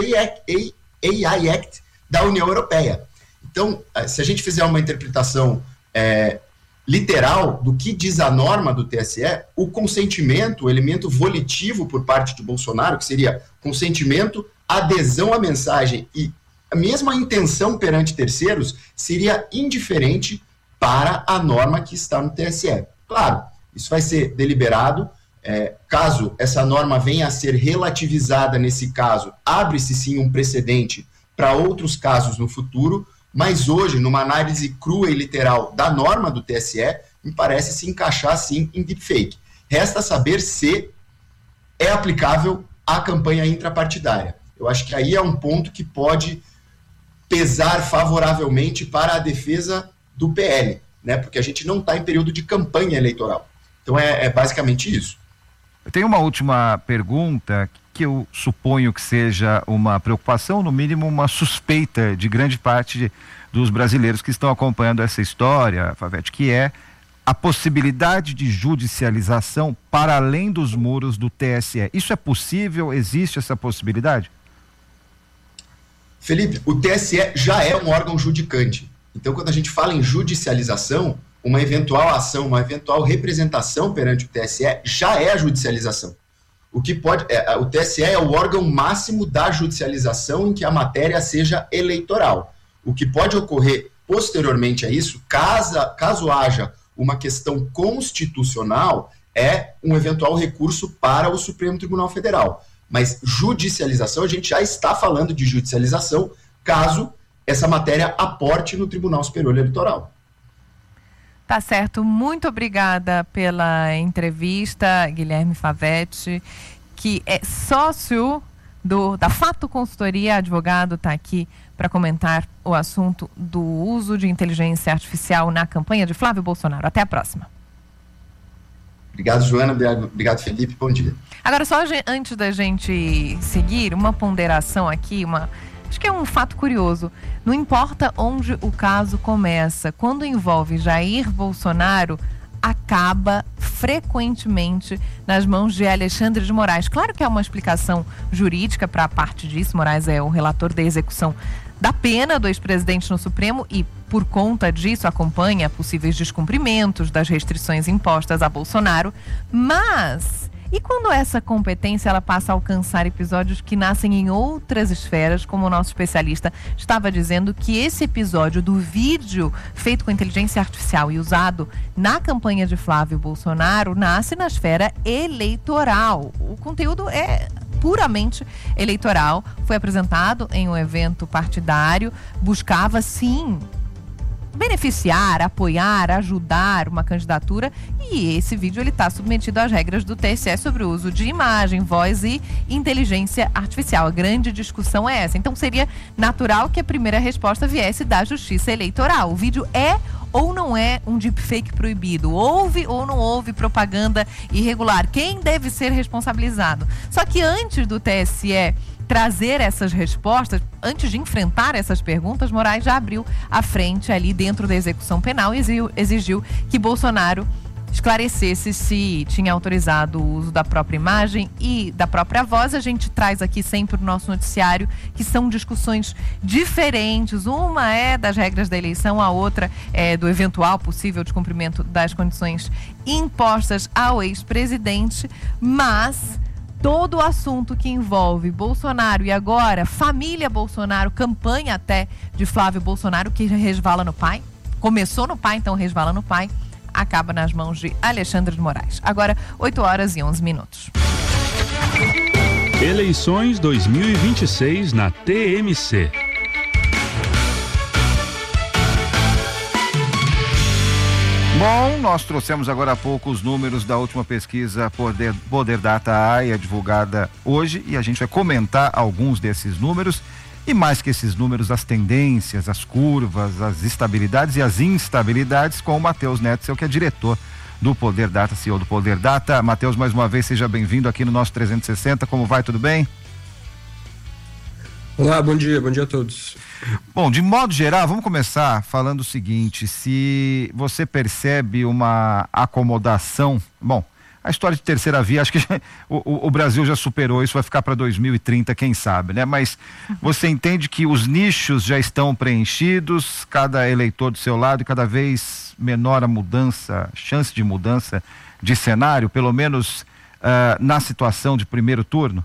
A I Act da União Europeia. Então, se a gente fizer uma interpretação é, literal do que diz a norma do T S E, o consentimento, o elemento volitivo por parte de Bolsonaro, que seria consentimento, adesão à mensagem e mesmo a intenção perante terceiros, seria indiferente para a norma que está no T S E. Claro, isso vai ser deliberado, é, caso essa norma venha a ser relativizada nesse caso, abre-se sim um precedente para outros casos no futuro, mas hoje, numa análise crua e literal da norma do T S E, me parece se encaixar, sim, em deepfake. Resta saber se é aplicável à campanha intrapartidária. Eu acho que aí é um ponto que pode pesar favoravelmente para a defesa do P L, né? Porque a gente não está em período de campanha eleitoral. Então é, é basicamente isso. Eu tenho uma última pergunta que eu suponho que seja uma preocupação, no mínimo uma suspeita de grande parte dos brasileiros que estão acompanhando essa história, Favete, que é a possibilidade de judicialização para além dos muros do T S E. Isso é possível? Existe essa possibilidade? Felipe, o T S E já é um órgão judicante. Então, quando a gente fala em judicialização, uma eventual ação, uma eventual representação perante o T S E já é a judicialização. O que pode, é, o T S E é o órgão máximo da judicialização em que a matéria seja eleitoral. O que pode ocorrer posteriormente a isso, caso, caso haja uma questão constitucional, é um eventual recurso para o Supremo Tribunal Federal. Mas judicialização, a gente já está falando de judicialização, caso essa matéria aporte no Tribunal Superior Eleitoral. Tá certo, muito obrigada pela entrevista, Guilherme Favete, que é sócio do, da Fato Consultoria, advogado, está aqui para comentar o assunto do uso de inteligência artificial na campanha de Flávio Bolsonaro. Até a próxima. Obrigado, Joana. Obrigado, Felipe. Bom dia. Agora, só antes da gente seguir, uma ponderação aqui, uma... acho que é um fato curioso. Não importa onde o caso começa, quando envolve Jair Bolsonaro, acaba frequentemente nas mãos de Alexandre de Moraes. Claro que há uma explicação jurídica para a parte disso. Moraes é o relator da execução da pena do ex-presidente no Supremo e, por conta disso, acompanha possíveis descumprimentos das restrições impostas a Bolsonaro. Mas... e quando essa competência ela passa a alcançar episódios que nascem em outras esferas, como o nosso especialista estava dizendo, que esse episódio do vídeo feito com inteligência artificial e usado na campanha de Flávio Bolsonaro nasce na esfera eleitoral. O conteúdo é puramente eleitoral, foi apresentado em um evento partidário, buscava sim beneficiar, apoiar, ajudar uma candidatura, e esse vídeo ele está submetido às regras do T S E sobre o uso de imagem, voz e inteligência artificial. A grande discussão é essa. Então seria natural que a primeira resposta viesse da Justiça Eleitoral. O vídeo é ou não é um deepfake proibido? Houve ou não houve propaganda irregular? Quem deve ser responsabilizado? Só que antes do T S E trazer essas respostas, antes de enfrentar essas perguntas, Moraes já abriu a frente ali dentro da execução penal e exigiu, exigiu que Bolsonaro esclarecesse se tinha autorizado o uso da própria imagem e da própria voz. A gente traz aqui sempre o nosso noticiário, que são discussões diferentes. Uma é das regras da eleição, a outra é do eventual possível descumprimento das condições impostas ao ex-presidente, mas todo o assunto que envolve Bolsonaro e agora família Bolsonaro, campanha até de Flávio Bolsonaro, que resvala no pai, começou no pai, então resvala no pai, acaba nas mãos de Alexandre de Moraes. Agora, oito horas e onze minutos. Eleições dois mil e vinte e seis na T M C. Bom, nós trouxemos agora há pouco os números da última pesquisa Poder, Poder Data A I A, divulgada hoje, e a gente vai comentar alguns desses números, e mais que esses números, as tendências, as curvas, as estabilidades e as instabilidades, com o Matheus Netzel, que é diretor do Poder Data, C E O do Poder Data. Matheus, mais uma vez, seja bem-vindo aqui no nosso trezentos e sessenta. Como vai? Tudo bem? Olá, bom dia, bom dia a todos. Bom, de modo geral, vamos começar falando o seguinte: se você percebe uma acomodação, bom, a história de terceira via, acho que o, o Brasil já superou isso, vai ficar para dois mil e trinta, quem sabe, né? Mas você entende que os nichos já estão preenchidos, cada eleitor do seu lado, e cada vez menor a mudança, chance de mudança de cenário, pelo menos uh, na situação de primeiro turno?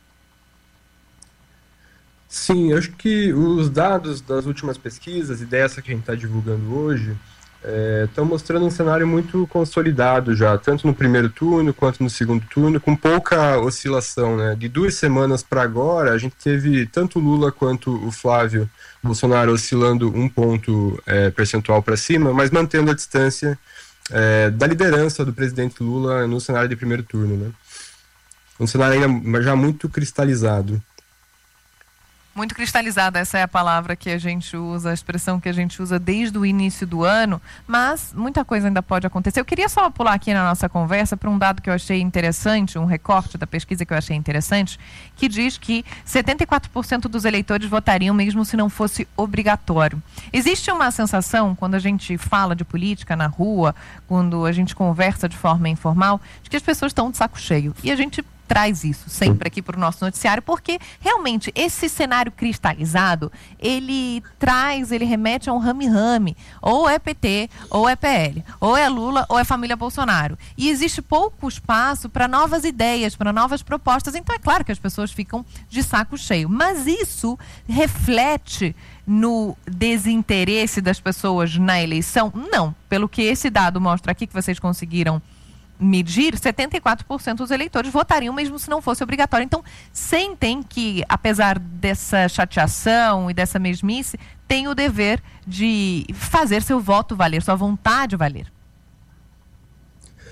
Sim, eu acho que os dados das últimas pesquisas e dessa que a gente está divulgando hoje estão é, mostrando um cenário muito consolidado já, tanto no primeiro turno quanto no segundo turno, com pouca oscilação, né? De duas semanas para agora, a gente teve tanto o Lula quanto o Flávio Bolsonaro oscilando um ponto é, percentual para cima, mas mantendo a distância é, da liderança do presidente Lula no cenário de primeiro turno, né? Um cenário ainda já muito cristalizado. Muito cristalizada, essa é a palavra que a gente usa, a expressão que a gente usa desde o início do ano, mas muita coisa ainda pode acontecer. Eu queria só pular aqui na nossa conversa para um dado que eu achei interessante, um recorte da pesquisa que eu achei interessante, que diz que setenta e quatro por cento dos eleitores votariam mesmo se não fosse obrigatório. Existe uma sensação, quando a gente fala de política na rua, quando a gente conversa de forma informal, de que as pessoas estão de saco cheio. E a gente traz isso sempre aqui para o nosso noticiário, porque realmente esse cenário cristalizado, ele traz, ele remete a um rame-rame, ou é P T, ou é P L, ou é Lula, ou é família Bolsonaro. E existe pouco espaço para novas ideias, para novas propostas, então é claro que as pessoas ficam de saco cheio. Mas isso reflete no desinteresse das pessoas na eleição? Não. Pelo que esse dado mostra aqui, que vocês conseguiram medir, setenta e quatro por cento dos eleitores votariam mesmo se não fosse obrigatório. Então, sentem que, apesar dessa chateação e dessa mesmice, tem o dever de fazer seu voto valer, sua vontade valer.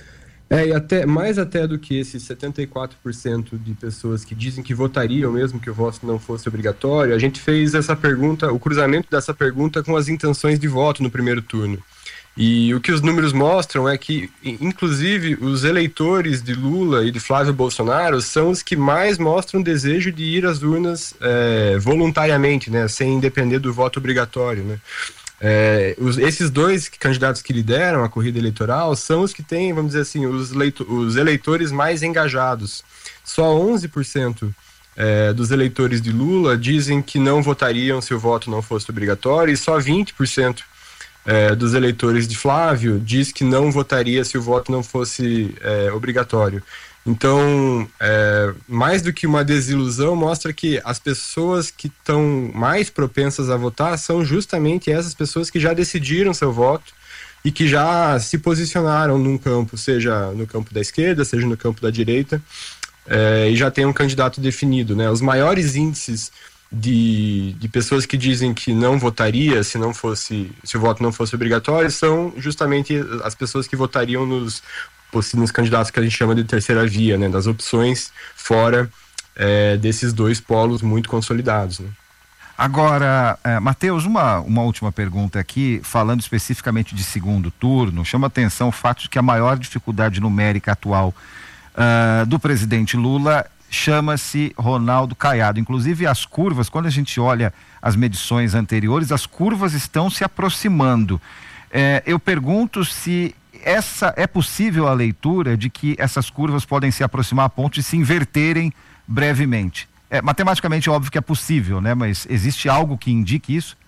É, e até, mais até do que esses setenta e quatro por cento de pessoas que dizem que votariam mesmo que o voto não fosse obrigatório, a gente fez essa pergunta, o cruzamento dessa pergunta com as intenções de voto no primeiro turno. E o que os números mostram é que, inclusive, os eleitores de Lula e de Flávio Bolsonaro são os que mais mostram desejo de ir às urnas é, voluntariamente, né, sem depender do voto obrigatório, né. É, os, esses dois candidatos que lideram a corrida eleitoral são os que têm, vamos dizer assim, os, leito, os eleitores mais engajados. Só onze por cento é, dos eleitores de Lula dizem que não votariam se o voto não fosse obrigatório, e só vinte por cento é, dos eleitores de Flávio diz que não votaria se o voto não fosse é, obrigatório. Então, é, mais do que uma desilusão, mostra que as pessoas que estão mais propensas a votar são justamente essas pessoas que já decidiram seu voto e que já se posicionaram num campo, seja no campo da esquerda, seja no campo da direita, é, e já tem um candidato definido, né? Os maiores índices de, de pessoas que dizem que não votaria se não fosse, se o voto não fosse obrigatório são justamente as pessoas que votariam nos nos candidatos que a gente chama de terceira via, né, das opções fora é, desses dois polos muito consolidados, né. Agora, é, Matheus, uma, uma última pergunta aqui, falando especificamente de segundo turno, chama atenção o fato de que a maior dificuldade numérica atual uh, do presidente Lula chama-se Ronaldo Caiado. Inclusive as curvas, quando a gente olha as medições anteriores, as curvas estão se aproximando. É, eu pergunto se essa é possível a leitura de que essas curvas podem se aproximar a ponto de se inverterem brevemente. É, matematicamente é óbvio que é possível, né? Mas existe algo que indique isso?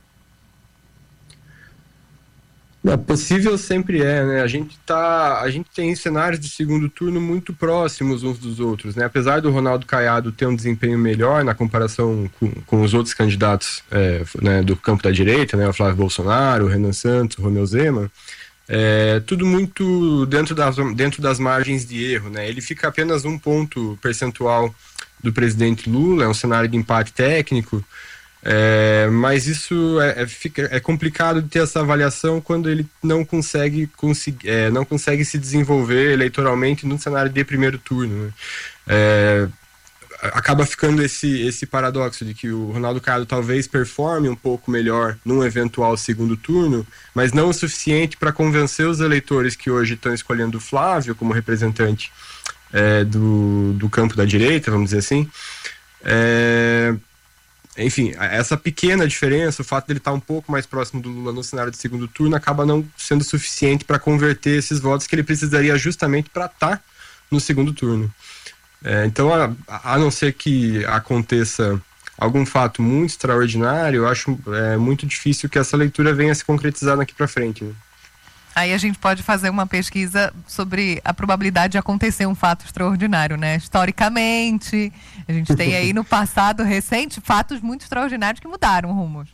Não, possível sempre é, né? A gente tá, a gente tem cenários de segundo turno muito próximos uns dos outros, né? Apesar do Ronaldo Caiado ter um desempenho melhor na comparação com, com os outros candidatos é, né, do campo da direita, né? O Flávio Bolsonaro, o Renan Santos, o Romeu Zema, é, tudo muito dentro das, dentro das margens de erro, né? Ele fica apenas um ponto percentual do presidente Lula, é um cenário de empate técnico, é, mas isso é, é, fica, é complicado de ter essa avaliação quando ele não consegue, consegui, é, não consegue se desenvolver eleitoralmente no cenário de primeiro turno, né? É, acaba ficando esse, esse paradoxo de que o Ronaldo Caiado talvez performe um pouco melhor num eventual segundo turno, mas não o suficiente para convencer os eleitores que hoje estão escolhendo o Flávio como representante é, do, do campo da direita, vamos dizer assim. É, enfim, essa pequena diferença, o fato dele estar um pouco mais próximo do Lula no cenário de segundo turno, acaba não sendo suficiente para converter esses votos que ele precisaria justamente para estar no segundo turno. É, então, a, a não ser que aconteça algum fato muito extraordinário, eu acho é, muito difícil que essa leitura venha a se concretizar daqui para frente, né? Aí a gente pode fazer uma pesquisa sobre a probabilidade de acontecer um fato extraordinário, né? Historicamente, a gente tem aí no passado recente fatos muito extraordinários que mudaram rumos.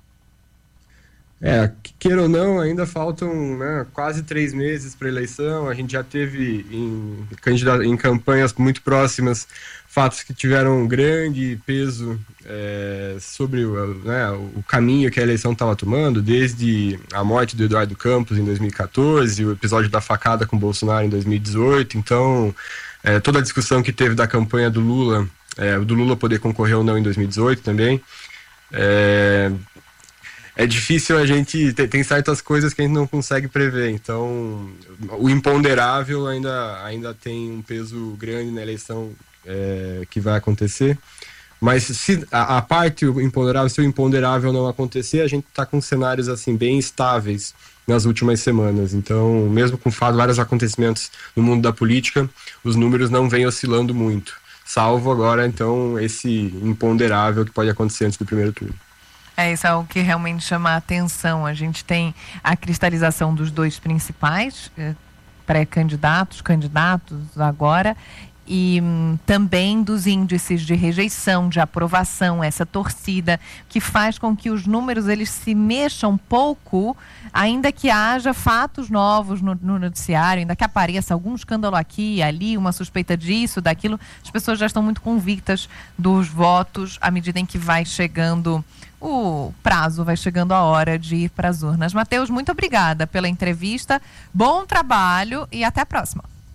É, queira ou não, ainda faltam, né, quase três meses para a eleição. A gente já teve em, em campanhas muito próximas fatos que tiveram um grande peso é, sobre né, o caminho que a eleição estava tomando, desde a morte do Eduardo Campos em dois mil e quatorze, o episódio da facada com Bolsonaro em dois mil e dezoito. Então, é, toda a discussão que teve da campanha do Lula, é, do Lula poder concorrer ou não em dois mil e dezoito também. É, É difícil a gente, tem, tem certas coisas que a gente não consegue prever, então o imponderável ainda, ainda tem um peso grande na eleição é, que vai acontecer, mas se a, a parte o imponderável, se o imponderável não acontecer, a gente está com cenários assim bem estáveis nas últimas semanas, então mesmo com vários acontecimentos no mundo da política, os números não vêm oscilando muito, salvo agora então esse imponderável que pode acontecer antes do primeiro turno. É, isso é o que realmente chama a atenção. A gente tem a cristalização dos dois principais pré-candidatos, candidatos agora, e hum, também dos índices de rejeição, de aprovação, essa torcida que faz com que os números eles se mexam pouco, ainda que haja fatos novos no, no noticiário, ainda que apareça algum escândalo aqui e ali, uma suspeita disso, daquilo, as pessoas já estão muito convictas dos votos à medida em que vai chegando o prazo, vai chegando a hora de ir para as urnas. Matheus, muito obrigada pela entrevista, bom trabalho e até a próxima.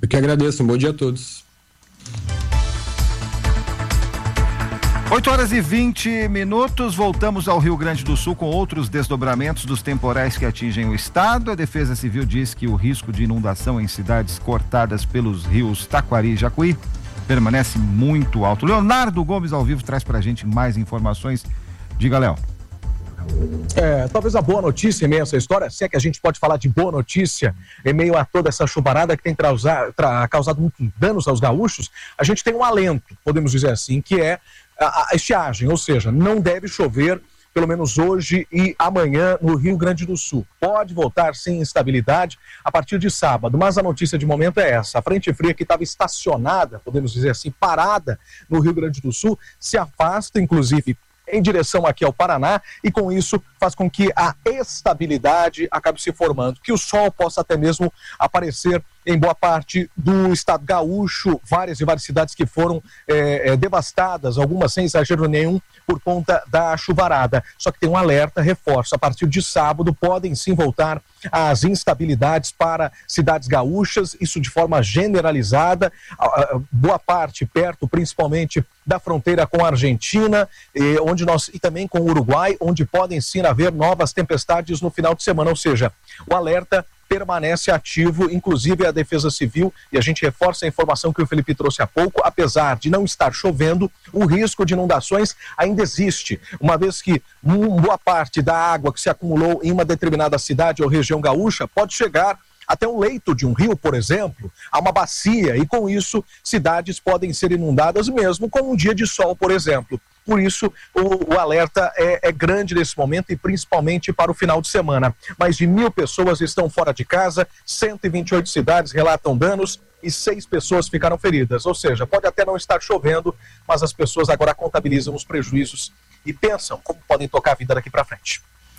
Eu que agradeço, um bom dia a todos. oito horas e vinte minutos, voltamos ao Rio Grande do Sul com outros desdobramentos dos temporais que atingem o estado. A Defesa Civil diz que o risco de inundação em cidades cortadas pelos rios Taquari e Jacuí permanece muito alto. Leonardo Gomes ao vivo traz pra gente mais informações. Diga, Léo. É, talvez a boa notícia em meio a essa história, se é que a gente pode falar de boa notícia, em meio a toda essa chuvarada que tem trausar, tra, causado muitos danos aos gaúchos, a gente tem um alento, podemos dizer assim, que é a, a estiagem, ou seja, não deve chover pelo menos hoje e amanhã no Rio Grande do Sul. Pode voltar sem instabilidade a partir de sábado, mas a notícia de momento é essa. A frente fria que estava estacionada, podemos dizer assim, parada no Rio Grande do Sul, se afasta, inclusive, em direção aqui ao Paraná, e com isso faz com que a estabilidade acabe se formando, que o sol possa até mesmo aparecer em boa parte do estado gaúcho, várias e várias cidades que foram é, é, devastadas, algumas sem exagero nenhum, por conta da chuvarada. Só que tem um alerta, reforço, a partir de sábado podem sim voltar as instabilidades para cidades gaúchas, isso de forma generalizada, boa parte perto principalmente da fronteira com a Argentina, e, onde nós, e também com o Uruguai, onde podem sim haver novas tempestades no final de semana, ou seja, o alerta permanece ativo, inclusive a Defesa Civil, e a gente reforça a informação que o Felipe trouxe há pouco, apesar de não estar chovendo, o risco de inundações ainda existe, uma vez que boa parte da água que se acumulou em uma determinada cidade ou região gaúcha pode chegar até um leito de um rio, por exemplo, a uma bacia, e com isso cidades podem ser inundadas mesmo com um dia de sol, por exemplo. Por isso, o, o alerta é, é grande nesse momento e principalmente para o final de semana. Mais de mil pessoas estão fora de casa, cento e vinte e oito cidades relatam danos e seis pessoas ficaram feridas. Ou seja, pode até não estar chovendo, mas as pessoas agora contabilizam os prejuízos e pensam como podem tocar a vida daqui para frente.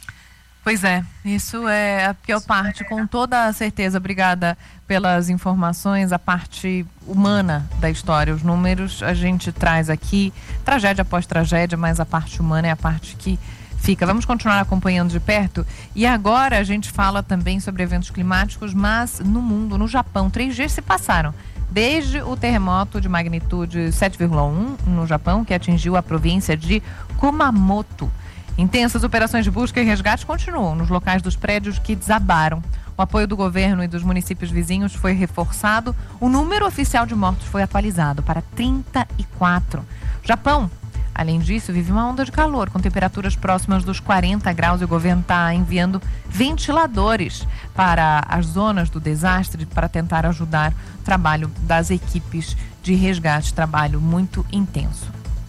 Pois é, isso é a pior parte, com toda a certeza. Obrigada pelas informações, a parte humana da história. Os números a gente traz aqui, tragédia após tragédia, mas a parte humana é a parte que fica. Vamos continuar acompanhando de perto. E agora a gente fala também sobre eventos climáticos, mas no mundo, no Japão. Três dias se passaram desde o terremoto de magnitude sete vírgula um no Japão, que atingiu a província de Kumamoto. Intensas operações de busca e resgate continuam nos locais dos prédios que desabaram. O apoio do governo e dos municípios vizinhos foi reforçado. O número oficial de mortos foi atualizado para trinta e quatro. O Japão, além disso, vive uma onda de calor com temperaturas próximas dos quarenta graus e o governo está enviando ventiladores para as zonas do desastre para tentar ajudar o trabalho das equipes de resgate. Trabalho muito intenso.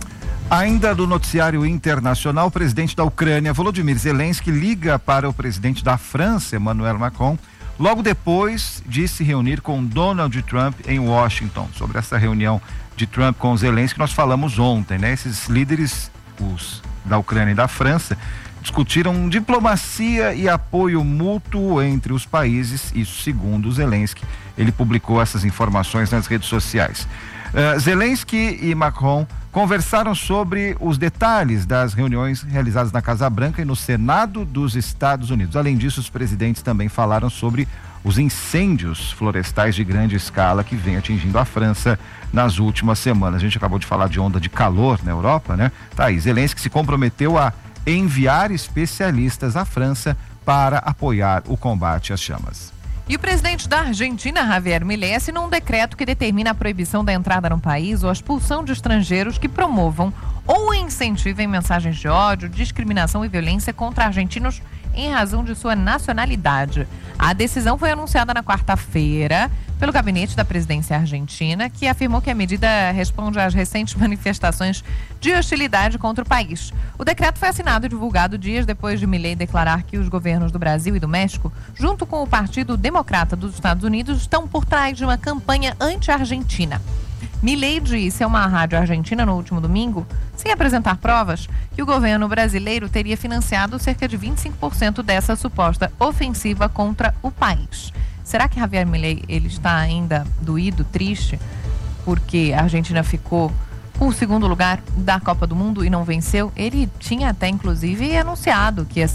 Ainda do noticiário internacional, o presidente da Ucrânia, Volodymyr Zelensky, liga para o presidente da França, Emmanuel Macron, logo depois de se reunir com Donald Trump em Washington. Sobre essa reunião de Trump com Zelensky, nós falamos ontem, né? Esses líderes, os da Ucrânia e da França, discutiram diplomacia e apoio mútuo entre os países, isso segundo Zelensky. Ele publicou essas informações nas redes sociais. Uh, Zelensky e Macron conversaram sobre os detalhes das reuniões realizadas na Casa Branca e no Senado dos Estados Unidos. Além disso, os presidentes também falaram sobre os incêndios florestais de grande escala que vem atingindo a França nas últimas semanas. A gente acabou de falar de onda de calor na Europa, né? Tá aí, Zelensky se comprometeu a enviar especialistas à França para apoiar o combate às chamas. E o presidente da Argentina, Javier Milei, assinou um decreto que determina a proibição da entrada no país ou a expulsão de estrangeiros que promovam ou incentivem mensagens de ódio, discriminação e violência contra argentinos em razão de sua nacionalidade. A decisão foi anunciada na quarta-feira pelo gabinete da presidência argentina, que afirmou que a medida responde às recentes manifestações de hostilidade contra o país. O decreto foi assinado e divulgado dias depois de Milei declarar que os governos do Brasil e do México, junto com o Partido Democrata dos Estados Unidos, estão por trás de uma campanha anti-argentina. Milei disse a uma rádio argentina no último domingo, sem apresentar provas, que o governo brasileiro teria financiado cerca de vinte e cinco por cento dessa suposta ofensiva contra o país. Será que Javier Milei ele está ainda doído, triste, porque a Argentina ficou com o segundo lugar da Copa do Mundo e não venceu? Ele tinha até, inclusive, anunciado que ia ser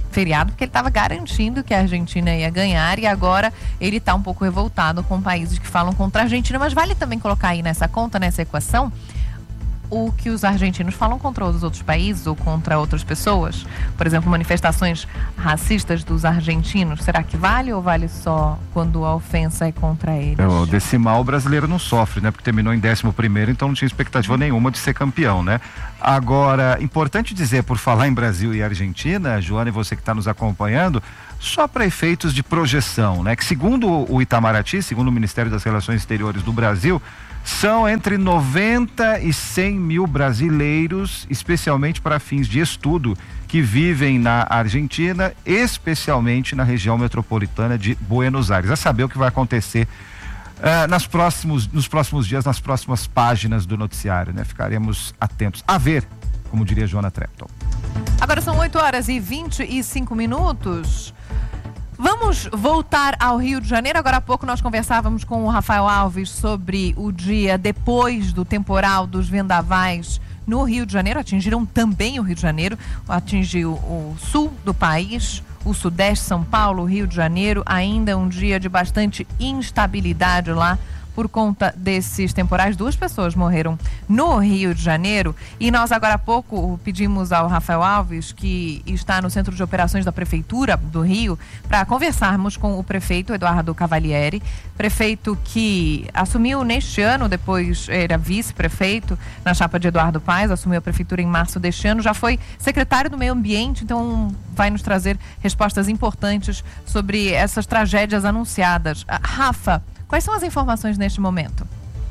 feriado, porque ele estava garantindo que a Argentina ia ganhar, e agora ele está um pouco revoltado com países que falam contra a Argentina. Mas vale também colocar aí nessa conta, nessa equação, o que os argentinos falam contra os outros países ou contra outras pessoas. Por exemplo, manifestações racistas dos argentinos. Será que vale ou vale só quando a ofensa é contra eles? É, o decimal brasileiro não sofre, né? Porque terminou em décimo primeiro, então não tinha expectativa nenhuma de ser campeão, né? Agora, importante dizer, por falar em Brasil e Argentina, Joana, e você que está nos acompanhando, só para efeitos de projeção, né? Que segundo o Itamaraty, segundo o Ministério das Relações Exteriores do Brasil, são entre noventa e cem mil brasileiros, especialmente para fins de estudo, que vivem na Argentina, especialmente na região metropolitana de Buenos Aires. A saber o que vai acontecer uh, nas próximos, nos próximos dias, nas próximas páginas do noticiário, né? Ficaremos atentos. A ver, como diria Joana Trepton. Agora são oito horas e vinte e cinco minutos. Vamos voltar ao Rio de Janeiro. Agora há pouco nós conversávamos com o Rafael Alves sobre o dia depois do temporal dos vendavais no Rio de Janeiro. Atingiram também o Rio de Janeiro, atingiu o sul do país, o sudeste, São Paulo, Rio de Janeiro. Ainda um dia de bastante instabilidade lá por conta desses temporais. Duas pessoas morreram no Rio de Janeiro, e nós agora há pouco pedimos ao Rafael Alves, que está no Centro de Operações da Prefeitura do Rio, para conversarmos com o prefeito Eduardo Cavalieri, prefeito que assumiu neste ano, depois era vice-prefeito na chapa de Eduardo Paes, assumiu a prefeitura em março deste ano, já foi secretário do Meio Ambiente, então vai nos trazer respostas importantes sobre essas tragédias anunciadas. Rafa, quais são as informações neste momento?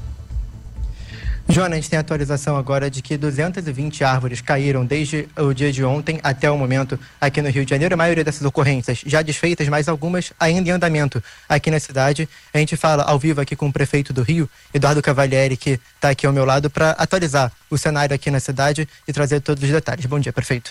Joana, a gente tem a atualização agora de que duzentas e vinte árvores caíram desde o dia de ontem até o momento aqui no Rio de Janeiro. A maioria dessas ocorrências já desfeitas, mas algumas ainda em andamento aqui na cidade. A gente fala ao vivo aqui com o prefeito do Rio, Eduardo Cavalieri, que está aqui ao meu lado, para atualizar o cenário aqui na cidade e trazer todos os detalhes. Bom dia, prefeito.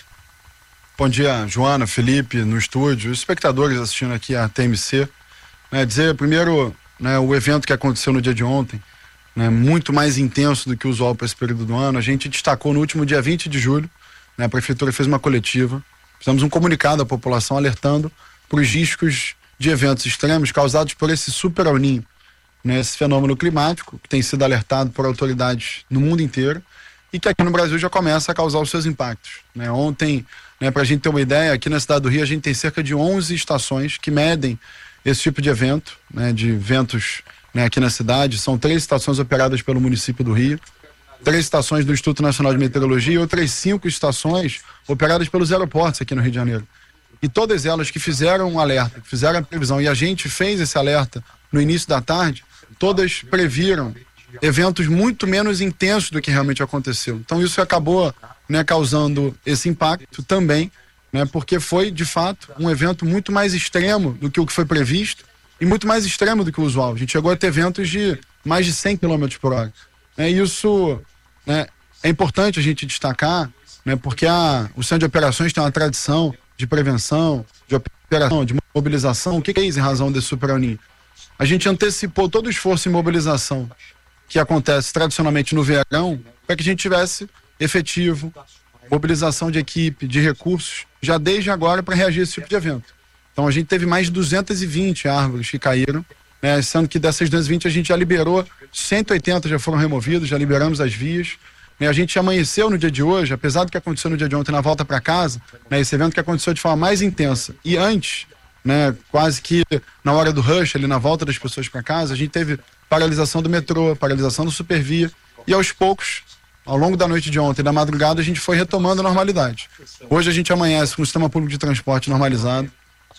Bom dia, Joana, Felipe, no estúdio, os espectadores assistindo aqui a T M C. É, dizer primeiro... Né, o evento que aconteceu no dia de ontem, né, muito mais intenso do que o usual para esse período do ano. A gente destacou no último dia vinte de julho, né, a prefeitura fez uma coletiva, fizemos um comunicado à população alertando para os riscos de eventos extremos causados por esse super El Niño, né, esse fenômeno climático que tem sido alertado por autoridades no mundo inteiro e que aqui no Brasil já começa a causar os seus impactos. Né. Ontem, né, para a gente ter uma ideia, aqui na cidade do Rio a gente tem cerca de onze estações que medem esse tipo de evento, né, de eventos, né, aqui na cidade. São três estações operadas pelo município do Rio, três estações do Instituto Nacional de Meteorologia e outras cinco estações operadas pelos aeroportos aqui no Rio de Janeiro. E todas elas que fizeram um alerta, que fizeram a previsão, e a gente fez esse alerta no início da tarde, todas previram eventos muito menos intensos do que realmente aconteceu. Então isso acabou, né, causando esse impacto também, né, porque foi, de fato, um evento muito mais extremo do que o que foi previsto e muito mais extremo do que o usual. A gente chegou a ter eventos de mais de cem quilômetros por hora. É, isso, né, é importante a gente destacar, né, porque a, o Centro de Operações tem uma tradição de prevenção, de operação, de mobilização. O que é isso em razão desse Super El Niño? A gente antecipou todo o esforço em mobilização que acontece tradicionalmente no verão para que a gente tivesse efetivo, mobilização de equipe, de recursos, já desde agora para reagir a esse tipo de evento. Então a gente teve mais de duzentas e vinte árvores que caíram, né, sendo que dessas duzentas e vinte a gente já liberou, cento e oitenta já foram removidos, já liberamos as vias. Né, a gente amanheceu no dia de hoje, apesar do que aconteceu no dia de ontem na volta para casa, né, esse evento que aconteceu de forma mais intensa. E antes, né, quase que na hora do rush, ali na volta das pessoas para casa, a gente teve paralisação do metrô, paralisação do Supervia, e aos poucos, ao longo da noite de ontem e da madrugada, a gente foi retomando a normalidade. Hoje a gente amanhece com o sistema público de transporte normalizado.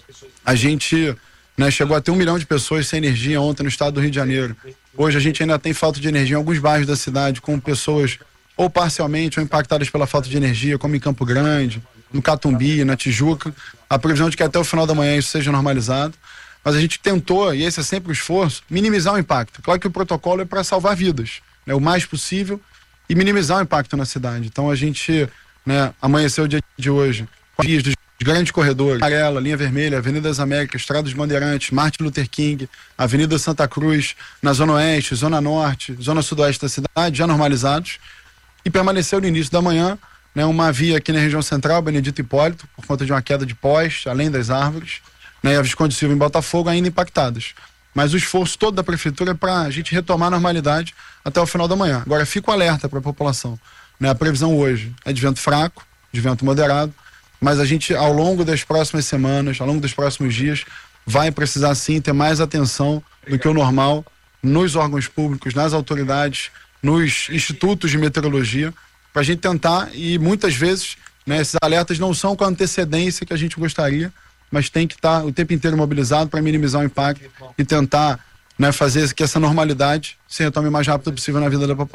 A gente, né, chegou a ter um milhão de pessoas sem energia ontem no estado do Rio de Janeiro. Hoje a gente ainda tem falta de energia em alguns bairros da cidade, com pessoas ou parcialmente ou impactadas pela falta de energia, como em Campo Grande, no Catumbi, na Tijuca. A previsão de que até o final da manhã isso seja normalizado. Mas a gente tentou, e esse é sempre o esforço, minimizar o impacto. Claro que o protocolo é para salvar vidas, né, o mais possível, e minimizar o impacto na cidade. Então a gente, né, amanheceu o dia de hoje com vias dos grandes corredores, Amarela, Linha Vermelha, Avenida das Américas, Estrada dos Bandeirantes, Martin Luther King, Avenida Santa Cruz, na Zona Oeste, Zona Norte, Zona Sudoeste da cidade, já normalizados, e permaneceu no início da manhã, né, uma via aqui na região central, Benedito Hipólito, por conta de uma queda de poste, além das árvores, né, e a Visconde Silva em Botafogo ainda impactadas. Mas o esforço todo da prefeitura é para a gente retomar a normalidade até o final da manhã. Agora, fico alerta para a população, né, a previsão hoje é de vento fraco, de vento moderado, mas a gente, ao longo das próximas semanas, ao longo dos próximos dias, vai precisar sim ter mais atenção do que o normal nos órgãos públicos, nas autoridades, nos institutos de meteorologia, para a gente tentar, e muitas vezes, né, esses alertas não são com a antecedência que a gente gostaria, mas tem que estar o tempo inteiro mobilizado para minimizar o impacto e tentar, né, fazer que essa normalidade se retome o mais rápido possível na vida da população.